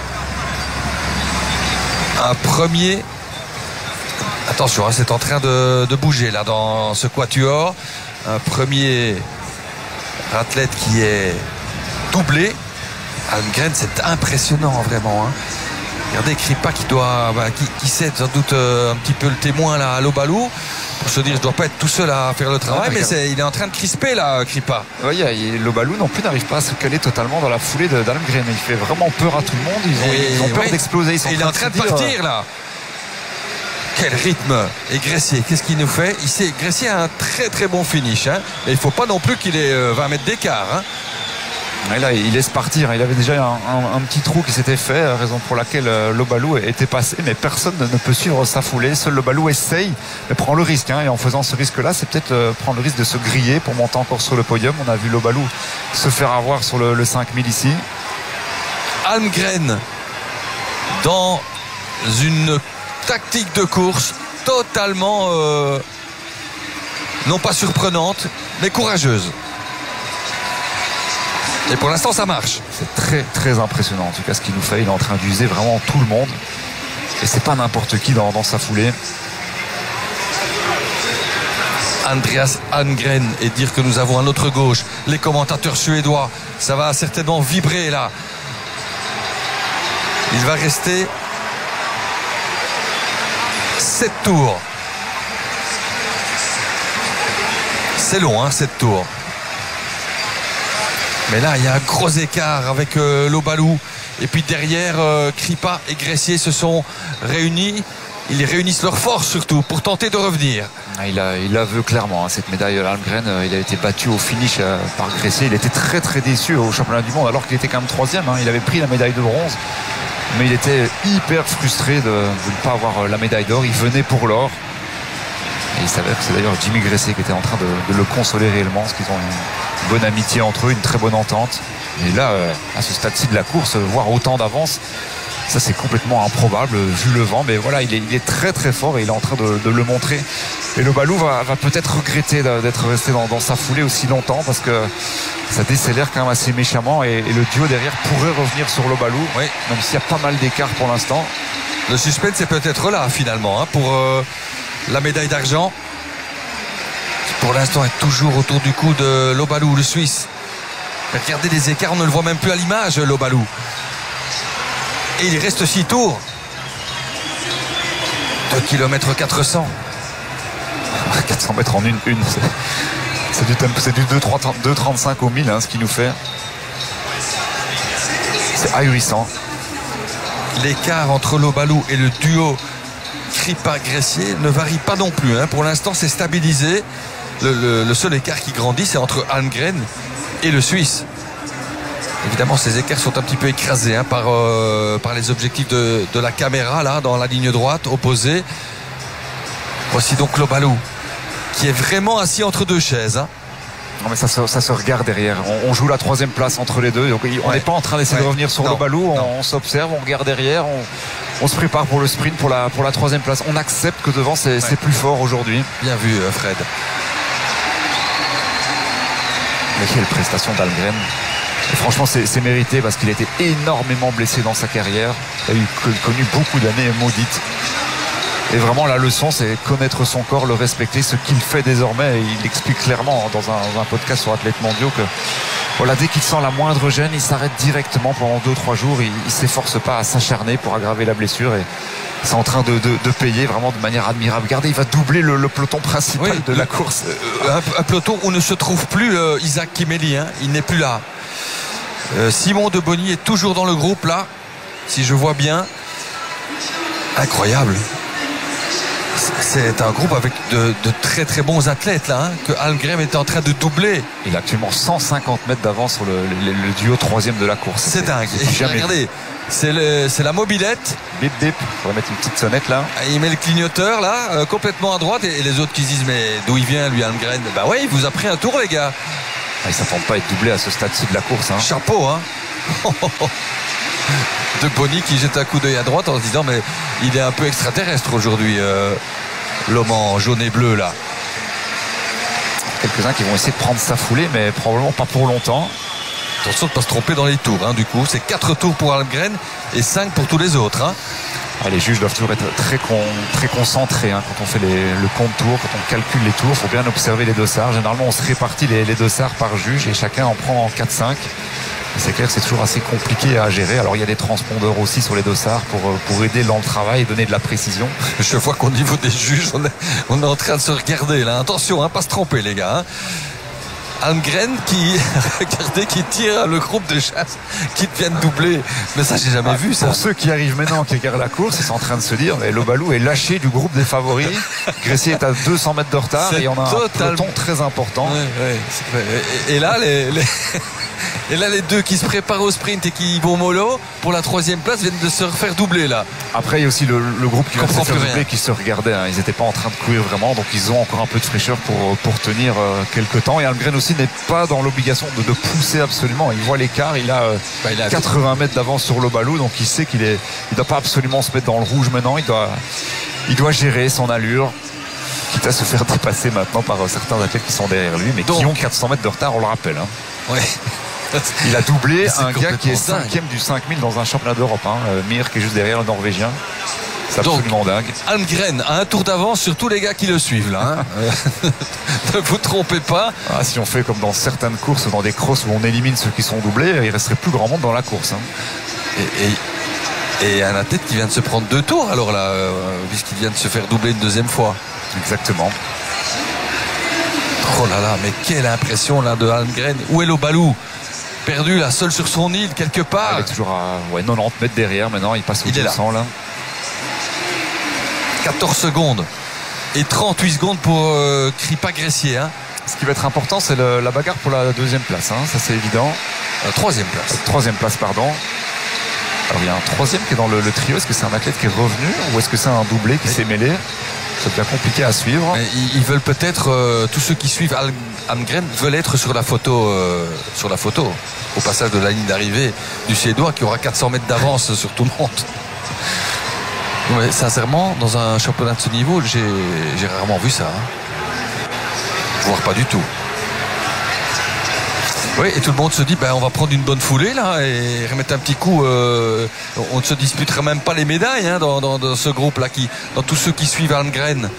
Un premier... Attention, hein, c'est en train de, de bouger là dans ce quatuor. Un premier athlète qui est doublé. Almgren, c'est impressionnant vraiment. Hein. Regardez Kripa qui doit, bah, qui, qui cède sans doute euh, un petit peu le témoin là à Lobalou pour se dire je dois pas être tout seul à faire le travail, ouais, mais c'est, il est en train de crisper là, Kripa. Oui, Lobalou non plus n'arrive pas à se caler totalement dans la foulée d'Almgren. Il fait vraiment peur à tout le monde. Ils ont, et, ils ont peur ouais, d'exploser. Ils sont il est en train de, de partir là. Quel rythme. Et Gressier, qu'est-ce qu'il nous fait? Il sait, Gressier a un très très bon finish, hein, mais il ne faut pas non plus qu'il ait vingt mètres d'écart. Hein. Et là, il laisse partir. Il avait déjà un, un, un petit trou qui s'était fait, raison pour laquelle Lobalou était passé, mais personne ne peut suivre sa foulée. Seul Lobalou essaye, mais prend le risque. Hein, et en faisant ce risque-là, c'est peut-être prendre le risque de se griller pour monter encore sur le podium. On a vu Lobalou se faire avoir sur le, le cinq mille ici. Almgren dans une tactique de course totalement euh, non pas surprenante mais courageuse, et pour l'instant ça marche. C'est très très impressionnant en tout cas ce qu'il nous fait. Il est en train d'user vraiment tout le monde et c'est pas n'importe qui dans, dans sa foulée. Andreas Almgren, et dire que nous avons à notre gauche les commentateurs suédois, ça va certainement vibrer là. Il va rester sept tours. C'est long, hein, sept tours. Mais là, il y a un gros écart avec euh, Lobalou. Et puis derrière, euh, Kripa et Gressier se sont réunis. Ils réunissent leurs forces surtout pour tenter de revenir. Il a, il la veut clairement, hein, cette médaille Almgren. Il a été battu au finish euh, par Gressier. Il était très très déçu au championnat du monde alors qu'il était quand même troisième. Hein. Il avait pris la médaille de bronze. Mais il était hyper frustré de, de ne pas avoir la médaille d'or. Il venait pour l'or. Et il s'avère que c'est d'ailleurs Jimmy Gressier qui était en train de, de le consoler réellement, parce qu'ils ont une bonne amitié entre eux, une très bonne entente. Et là, à ce stade-ci de la course, voir autant d'avance, ça c'est complètement improbable vu le vent. Mais voilà, il est, il est très très fort et il est en train de, de le montrer. Et Lobalou va, va peut-être regretter d'être resté dans, dans sa foulée aussi longtemps, parce que ça décélère quand même assez méchamment, et, et le duo derrière pourrait revenir sur Lobalou, oui, même s'il y a pas mal d'écart pour l'instant. Le suspense c'est peut-être là finalement, hein, pour euh, la médaille d'argent. Pour l'instant est toujours autour du cou de Lobalou, le Suisse. Regardez les écarts, on ne le voit même plus à l'image, Lobalou. Et il reste six tours. deux kilomètres quatre cents. quatre cents mètres en une, une. C'est du tempo, c'est du deux trente-cinq au mille, hein, ce qu'il nous fait. C'est ahurissant. L'écart entre Lobalou et le duo Kripa-Gressier ne varie pas non plus, hein. Pour l'instant, c'est stabilisé. Le, le, le seul écart qui grandit, c'est entre Almgren et le Suisse. Évidemment, ces écarts sont un petit peu écrasés, hein, par, euh, par les objectifs de, de la caméra, là, dans la ligne droite opposée. Voici donc Lobalou, qui est vraiment assis entre deux chaises, hein. Non, mais ça se, ça se regarde derrière. On, on joue la troisième place entre les deux. Donc on n'est ouais. pas en train d'essayer ouais. de revenir sur non. Lobalou. On, on s'observe, on regarde derrière, on, on se prépare pour le sprint, pour la, pour la troisième place. On accepte que devant c'est ouais. plus fort aujourd'hui. Bien vu, Fred. Mais quelle prestation d'Almgren. Et franchement, c'est mérité parce qu'il a été énormément blessé dans sa carrière. Il a eu connu beaucoup d'années maudites. Et vraiment, la leçon, c'est connaître son corps, le respecter, ce qu'il fait désormais. Et il explique clairement dans un, dans un podcast sur Athlètes Mondiaux que voilà, dès qu'il sent la moindre gêne, il s'arrête directement pendant deux trois jours. Il ne s'efforce pas à s'acharner pour aggraver la blessure. Et c'est en train de, de, de payer vraiment de manière admirable. Regardez, il va doubler le, le peloton principal oui, de la course. Euh, un, un peloton où ne se trouve plus euh, Isaac Kimeli, hein. Il n'est plus là. Euh, Simon de Bonny est toujours dans le groupe là, si je vois bien. Incroyable. C'est un groupe avec de, de très très bons athlètes là, hein, que Almgren est en train de doubler. Il a actuellement cent cinquante mètres d'avance sur le, le, le duo troisième de la course. C'est dingue. Et regardez, c'est, le, c'est la mobilette. Bip bip, on va mettre une petite sonnette là. Il met le clignoteur là, euh, complètement à droite, et, et les autres qui disent mais d'où il vient lui Almgren? Bah ouais, il vous a pris un tour les gars. Ah, il s'attend pas à être doublé à ce stade-ci de la course. Hein. Chapeau hein. De Bonny qui jette un coup d'œil à droite en se disant mais il est un peu extraterrestre aujourd'hui, euh, l'homme en jaune et bleu là. Quelques-uns qui vont essayer de prendre sa foulée, mais probablement pas pour longtemps. Attention de ne pas se tromper dans les tours hein, du coup c'est quatre tours pour Almgren et cinq pour tous les autres hein. Ah, les juges doivent toujours être très, con, très concentrés hein, quand on fait les, le compte tour, quand on calcule les tours. Il faut bien observer les dossards. Généralement on se répartit les, les dossards par juge et chacun en prend quatre cinq. C'est clair que c'est toujours assez compliqué à gérer. Alors il y a des transpondeurs aussi sur les dossards pour, pour aider dans le travail et donner de la précision. Je vois qu'au niveau des juges, on est, on est en train de se regarder là. Attention, hein, pas se tromper les gars. Hein. Almgren qui, regardez, qui tire le groupe de chasse qui vient de doubler. Mais ça, j'ai jamais ah, vu ça. Pour ceux qui arrivent maintenant, qui regardent la course, ils sont en train de se dire, mais Lobalou est lâché du groupe des favoris. Gressier est à deux cents mètres de retard et il y en a total... un peloton très important. Ouais, ouais, et, et là, les, les... Et là, les deux qui se préparent au sprint et qui vont mollo pour la troisième place viennent de se refaire doubler là. Après, il y a aussi le, le groupe qui vient de se faire doubler qui se regardait. Hein. Ils n'étaient pas en train de courir vraiment, donc ils ont encore un peu de fraîcheur pour, pour tenir euh, quelques temps. Et Almgren aussi n'est pas dans l'obligation de, de pousser absolument. Il voit l'écart, il a, euh, bah, il a quatre-vingts mètres d'avance sur Lobalou, donc il sait qu'il est, il doit pas absolument se mettre dans le rouge maintenant. Il doit, il doit gérer son allure. Quitte à se faire dépasser maintenant par euh, certains athlètes qui sont derrière lui, mais donc, qui ont quatre cents mètres de retard, on le rappelle. Hein. Ouais. Il a doublé un gars qui est cinquième du cinq mille dans un championnat d'Europe. Hein. Mir qui est juste derrière le Norvégien. C'est absolument donc, dingue. Almgren a un tour d'avance sur tous les gars qui le suivent là. Hein. Ne vous trompez pas. Ah, si on fait comme dans certaines courses, dans des crosses où on élimine ceux qui sont doublés, il resterait plus grand monde dans la course. Hein. Et, et, et un athlète qui vient de se prendre deux tours alors là, euh, puisqu'il vient de se faire doubler une deuxième fois. Exactement. Oh là là, mais quelle impression là de Almgren. Où est Lobalou? Perdu là, seul sur son île quelque part. Il est toujours à ouais, quatre-vingt-dix mètres derrière maintenant, il passe au deux cents là. quatorze secondes et trente-huit secondes pour euh, Kripa Gressier. Hein. Ce qui va être important, c'est le, la bagarre pour la deuxième place, hein. Ça c'est évident. La troisième place. La troisième place, pardon. Alors il y a un troisième qui est dans le, le trio. Est-ce que c'est un athlète qui est revenu ou est-ce que c'est un doublé qui s'est mêlé? Ça devient compliqué à suivre. Mais ils veulent peut-être, euh, tous ceux qui suivent Al- Almgren veulent être sur la photo, euh, sur la photo, au passage de la ligne d'arrivée du Suédois qui aura quatre cents mètres d'avance sur tout le monde. Mais sincèrement, dans un championnat de ce niveau, j'ai, j'ai rarement vu ça. Hein. Voire pas du tout. Oui, et tout le monde se dit, ben, on va prendre une bonne foulée là et remettre un petit coup. Euh, on ne se disputera même pas les médailles hein, dans, dans, dans ce groupe-là, qui, dans tous ceux qui suivent Almgren.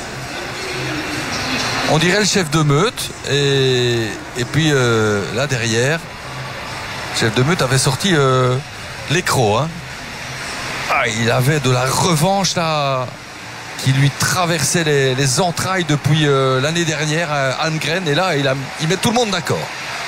On dirait le chef de meute. Et, et puis euh, là derrière, le chef de meute avait sorti euh, l'écrou. Hein. Ah, il avait de la revanche là, qui lui traversait les, les entrailles depuis euh, l'année dernière, euh, Almgren. Et là, il, a, il met tout le monde d'accord.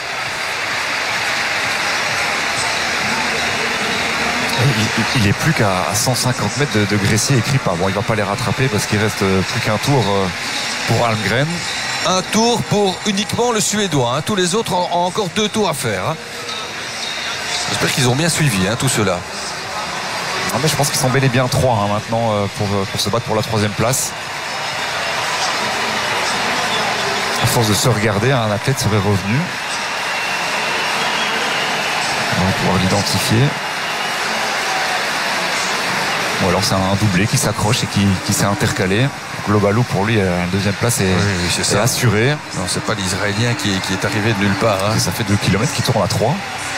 Il, il est plus qu'à cent cinquante mètres de, de Gressier et Kripa. Bon, il va pas les rattraper parce qu'il reste plus qu'un tour pour Almgren. Un tour pour uniquement le Suédois. Hein. Tous les autres ont, ont encore deux tours à faire. Hein. J'espère qu'ils ont bien suivi hein, tout cela. Non, mais je pense qu'ils sont bel et bien trois hein, maintenant pour, pour se battre pour la troisième place. À force de se regarder, un athlète serait revenu. On va pouvoir l'identifier. Ou alors c'est un doublé qui s'accroche et qui, qui s'est intercalé. Donc Lobalou pour lui, la deuxième place est, oui, oui, c'est est assurée. Non, c'est pas l'Israélien qui, qui est arrivé de nulle part. Hein. Ça fait deux kilomètres qui tourne à trois.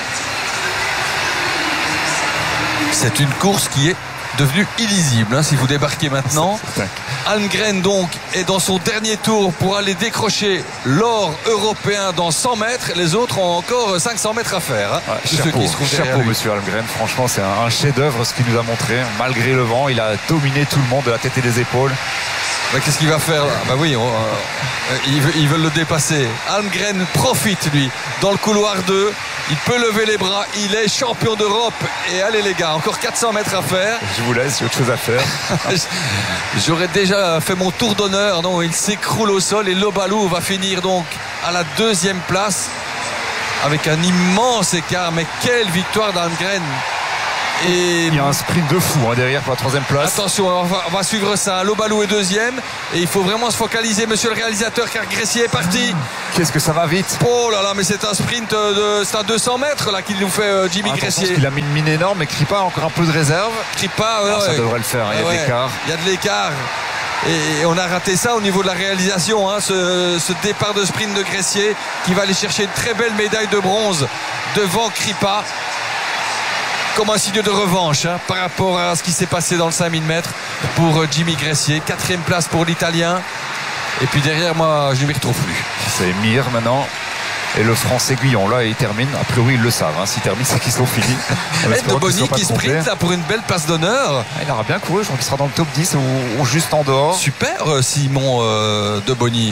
C'est une course qui est devenue illisible hein, si vous débarquez maintenant. Almgren donc est dans son dernier tour pour aller décrocher l'or européen dans cent mètres. Les autres ont encore cinq cents mètres à faire. Hein, ouais, chapeau, chapeau monsieur Almgren. Franchement, c'est un, un chef-d'œuvre ce qu'il nous a montré. Malgré le vent, il a dominé tout le monde de la tête et des épaules. Bah, qu'est-ce qu'il va faire là? Bah oui, on, euh, ils, ils veulent le dépasser. Almgren profite lui dans le couloir deux. Il peut lever les bras. Il est champion d'Europe. Et allez les gars, encore quatre cents mètres à faire. Je vous laisse, il y a autre chose à faire. J'aurais déjà fait mon tour d'honneur. Non, il s'écroule au sol et Lobalou va finir donc à la deuxième place avec un immense écart. Mais quelle victoire d'Almgren! Et il y a un sprint de fou hein, derrière pour la troisième place. Attention, on va, on va suivre ça. Lobalou est deuxième et il faut vraiment se focaliser, monsieur le réalisateur, car Gressier est parti. Qu'est-ce que ça va vite. Oh là là, mais c'est un sprint de, c'est un deux cents mètres là qu'il nous fait euh, Jimmy Attention, Gressier. Parce qu'il a mis une mine énorme, mais Kripa a encore un peu de réserve. Kripa, ouais, ah, ça ouais. devrait le faire. Il y a ouais, de l'écart. Il y a de l'écart. Et on a raté ça au niveau de la réalisation, hein, ce, ce départ de sprint de Gressier qui va aller chercher une très belle médaille de bronze devant Kripa. Comme un signe de revanche hein, par rapport à ce qui s'est passé dans le cinq mille mètres pour Jimmy Gressier. Quatrième place pour l'Italien. Et puis derrière, moi, je ne m'y retrouve plus. C'est Mir maintenant. Et le Français Guyon, là, il termine. A priori, ils le savent. Hein. S'ils terminent, c'est qu'ils sont finis. Et de Bonny qui sprint là pour une belle place d'honneur. Ah, il aura bien couru. Je crois qu'il sera dans le top dix ou, ou juste en dehors. Super, Simon euh, de Bonny.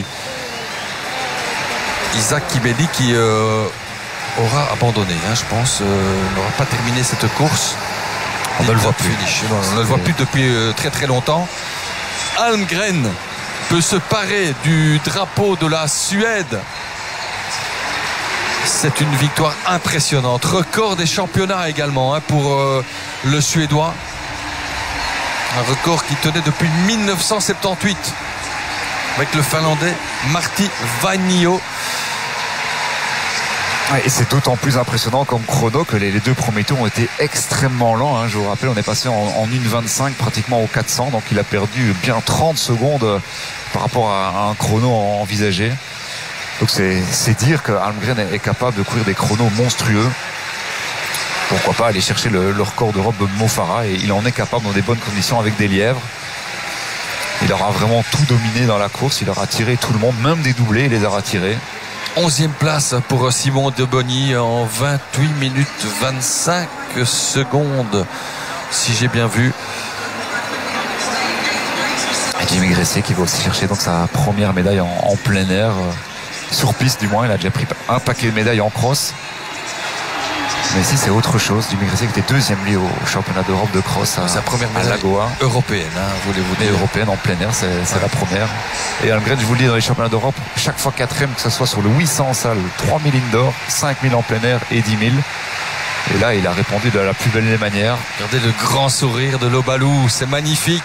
Isaac Kibeli qui... Euh, aura abandonné, hein, je pense, euh, n'aura pas terminé cette course. On ne le voit plus. Non, on ne le voit plus depuis euh, très très longtemps. Almgren peut se parer du drapeau de la Suède. C'est une victoire impressionnante. Record des championnats également hein, pour euh, le Suédois. Un record qui tenait depuis mille neuf cent soixante-dix-huit avec le Finlandais Martti Vainio. Et c'est d'autant plus impressionnant comme chrono que les, les deux premiers tours ont été extrêmement lents. Hein. Je vous rappelle, on est passé en, en une vingt-cinq pratiquement au quatre cents. Donc il a perdu bien trente secondes par rapport à, à un chrono envisagé. Donc c'est, c'est dire que Almgren est capable de courir des chronos monstrueux. Pourquoi pas aller chercher le, le record d'Europe de Mo Farah. Et il en est capable dans des bonnes conditions avec des lièvres. Il aura vraiment tout dominé dans la course. Il aura tiré tout le monde, même des doublés, il les aura tirés. onzième place pour Simon de Bonny en vingt-huit minutes vingt-cinq secondes, si j'ai bien vu. Et Jimmy Gressier qui va aussi chercher donc sa première médaille en, en plein air, euh, sur piste du moins. Il a déjà pris un paquet de médailles en cross. Mais ici c'est autre chose. Jimmy Gressier qui était deuxième lui au championnat d'Europe de cross à, sa première à Lagoa. Européenne, hein, voulez-vous dire. Européenne en plein air, c'est, c'est ouais. la première. Et Almgren, je vous le dis, dans les championnats d'Europe, chaque fois quatrième, que ce soit sur le huit cents en salle, trois mille indoor, cinq mille en plein air et dix mille. Et là, il a répondu de la plus belle des manières. Regardez le grand sourire de Lobalou, c'est magnifique.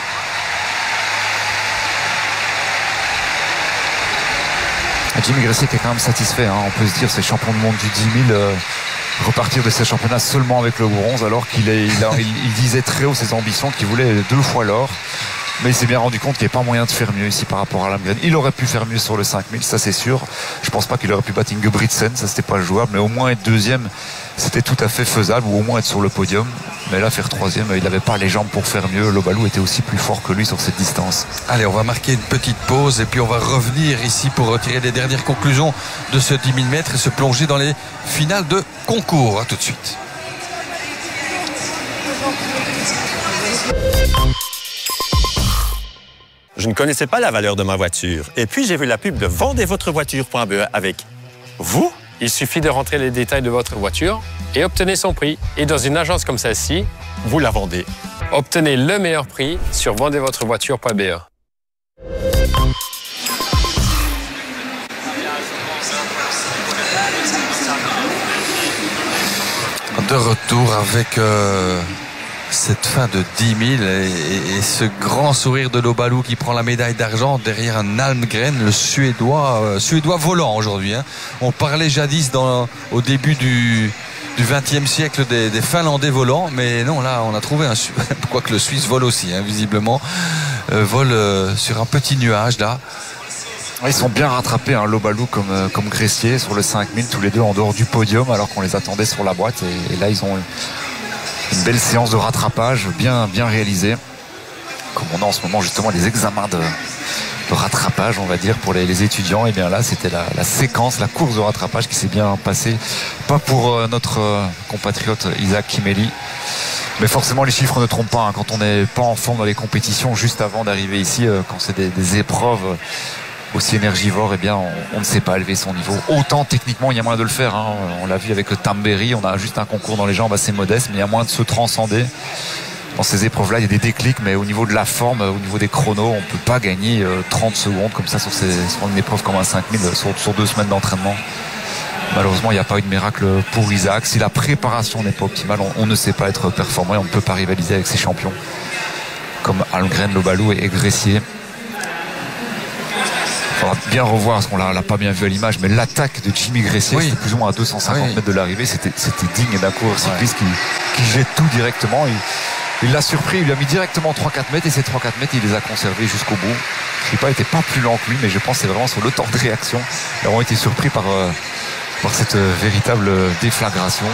Jimmy Gressier qui est quand même satisfait, hein. On peut se dire c'est champion du monde du dix mille, euh, repartir de ces championnats seulement avec le bronze, alors qu'il est, il, a, il, il disait très haut ses ambitions, qu'il voulait deux fois l'or. Mais il s'est bien rendu compte qu'il n'y avait pas moyen de faire mieux ici par rapport à Almgren. Il aurait pu faire mieux sur le cinq mille, ça c'est sûr. Je pense pas qu'il aurait pu battre Ingebrigtsen, ça c'était pas jouable, mais au moins être deuxième, c'était tout à fait faisable, ou au moins être sur le podium. Mais là, faire troisième, il n'avait pas les jambes pour faire mieux. Lobalou était aussi plus fort que lui sur cette distance. Allez, on va marquer une petite pause et puis on va revenir ici pour retirer les dernières conclusions de ce dix mille mètres et se plonger dans les finales de concours. À tout de suite. Je ne connaissais pas la valeur de ma voiture. Et puis, j'ai vu la pub de vendez votre voiture point b e avec vous. Il suffit de rentrer les détails de votre voiture et obtenez son prix. Et dans une agence comme celle-ci, vous la vendez. Obtenez le meilleur prix sur vendez votre voiture point b e. De retour avec euh, cette fin de dix mille et, et, et ce grand sourire de Lobalou qui prend la médaille d'argent derrière un Almgren, le Suédois, euh, Suédois volant aujourd'hui. Hein. On parlait jadis dans, au début du, du vingtième siècle des, des Finlandais volants, mais non, là on a trouvé un quoique le Suisse vole aussi, hein, visiblement, euh, vole euh, sur un petit nuage là. Ils sont bien rattrapés, hein, Lobalou comme, euh, comme Gressier sur le cinq mille, tous les deux en dehors du podium alors qu'on les attendait sur la boîte. Et, et là, ils ont une belle séance de rattrapage bien, bien réalisée. Comme on a en ce moment justement des examens de, de rattrapage, on va dire, pour les, les étudiants. Et bien là, c'était la, la séquence, la course de rattrapage qui s'est bien passée. Pas pour euh, notre euh, compatriote Isaac Kimeli. Mais forcément, les chiffres ne trompent pas. Hein. Quand on n'est pas en forme dans les compétitions, juste avant d'arriver ici, euh, quand c'est des, des épreuves aussi énergivores, eh bien, on, on ne sait pas élever son niveau. Autant techniquement, il y a moyen de le faire. Hein. On l'a vu avec le Tambéry, on a juste un concours dans les jambes assez modeste, mais il y a moyen de se transcender. Dans ces épreuves-là, il y a des déclics, mais au niveau de la forme, au niveau des chronos, on ne peut pas gagner euh, trente secondes comme ça sur, ces, sur une épreuve comme un cinq mille, sur, sur deux semaines d'entraînement. Malheureusement, il n'y a pas eu de miracle pour Isaac. Si la préparation n'est pas optimale, on, on ne sait pas être performant et on ne peut pas rivaliser avec ses champions comme Almgren, Lobalou et Gressier. Il faudra bien revoir, parce qu'on l'a, l'a pas bien vu à l'image, mais l'attaque de Jimmy Gressier, oui. C'était plus ou moins à deux cent cinquante oui. mètres de l'arrivée. C'était, c'était digne d'un coureur cycliste ouais. qui, qui jette tout directement. Il, il l'a surpris, il lui a mis directement trois quatre mètres et ces trois quatre mètres, il les a conservés jusqu'au bout. Je ne sais pas, il n'était pas plus lent que lui, mais je pense que c'est vraiment sur le temps de réaction. Ils ont été surpris par... Euh, par cette véritable déflagration.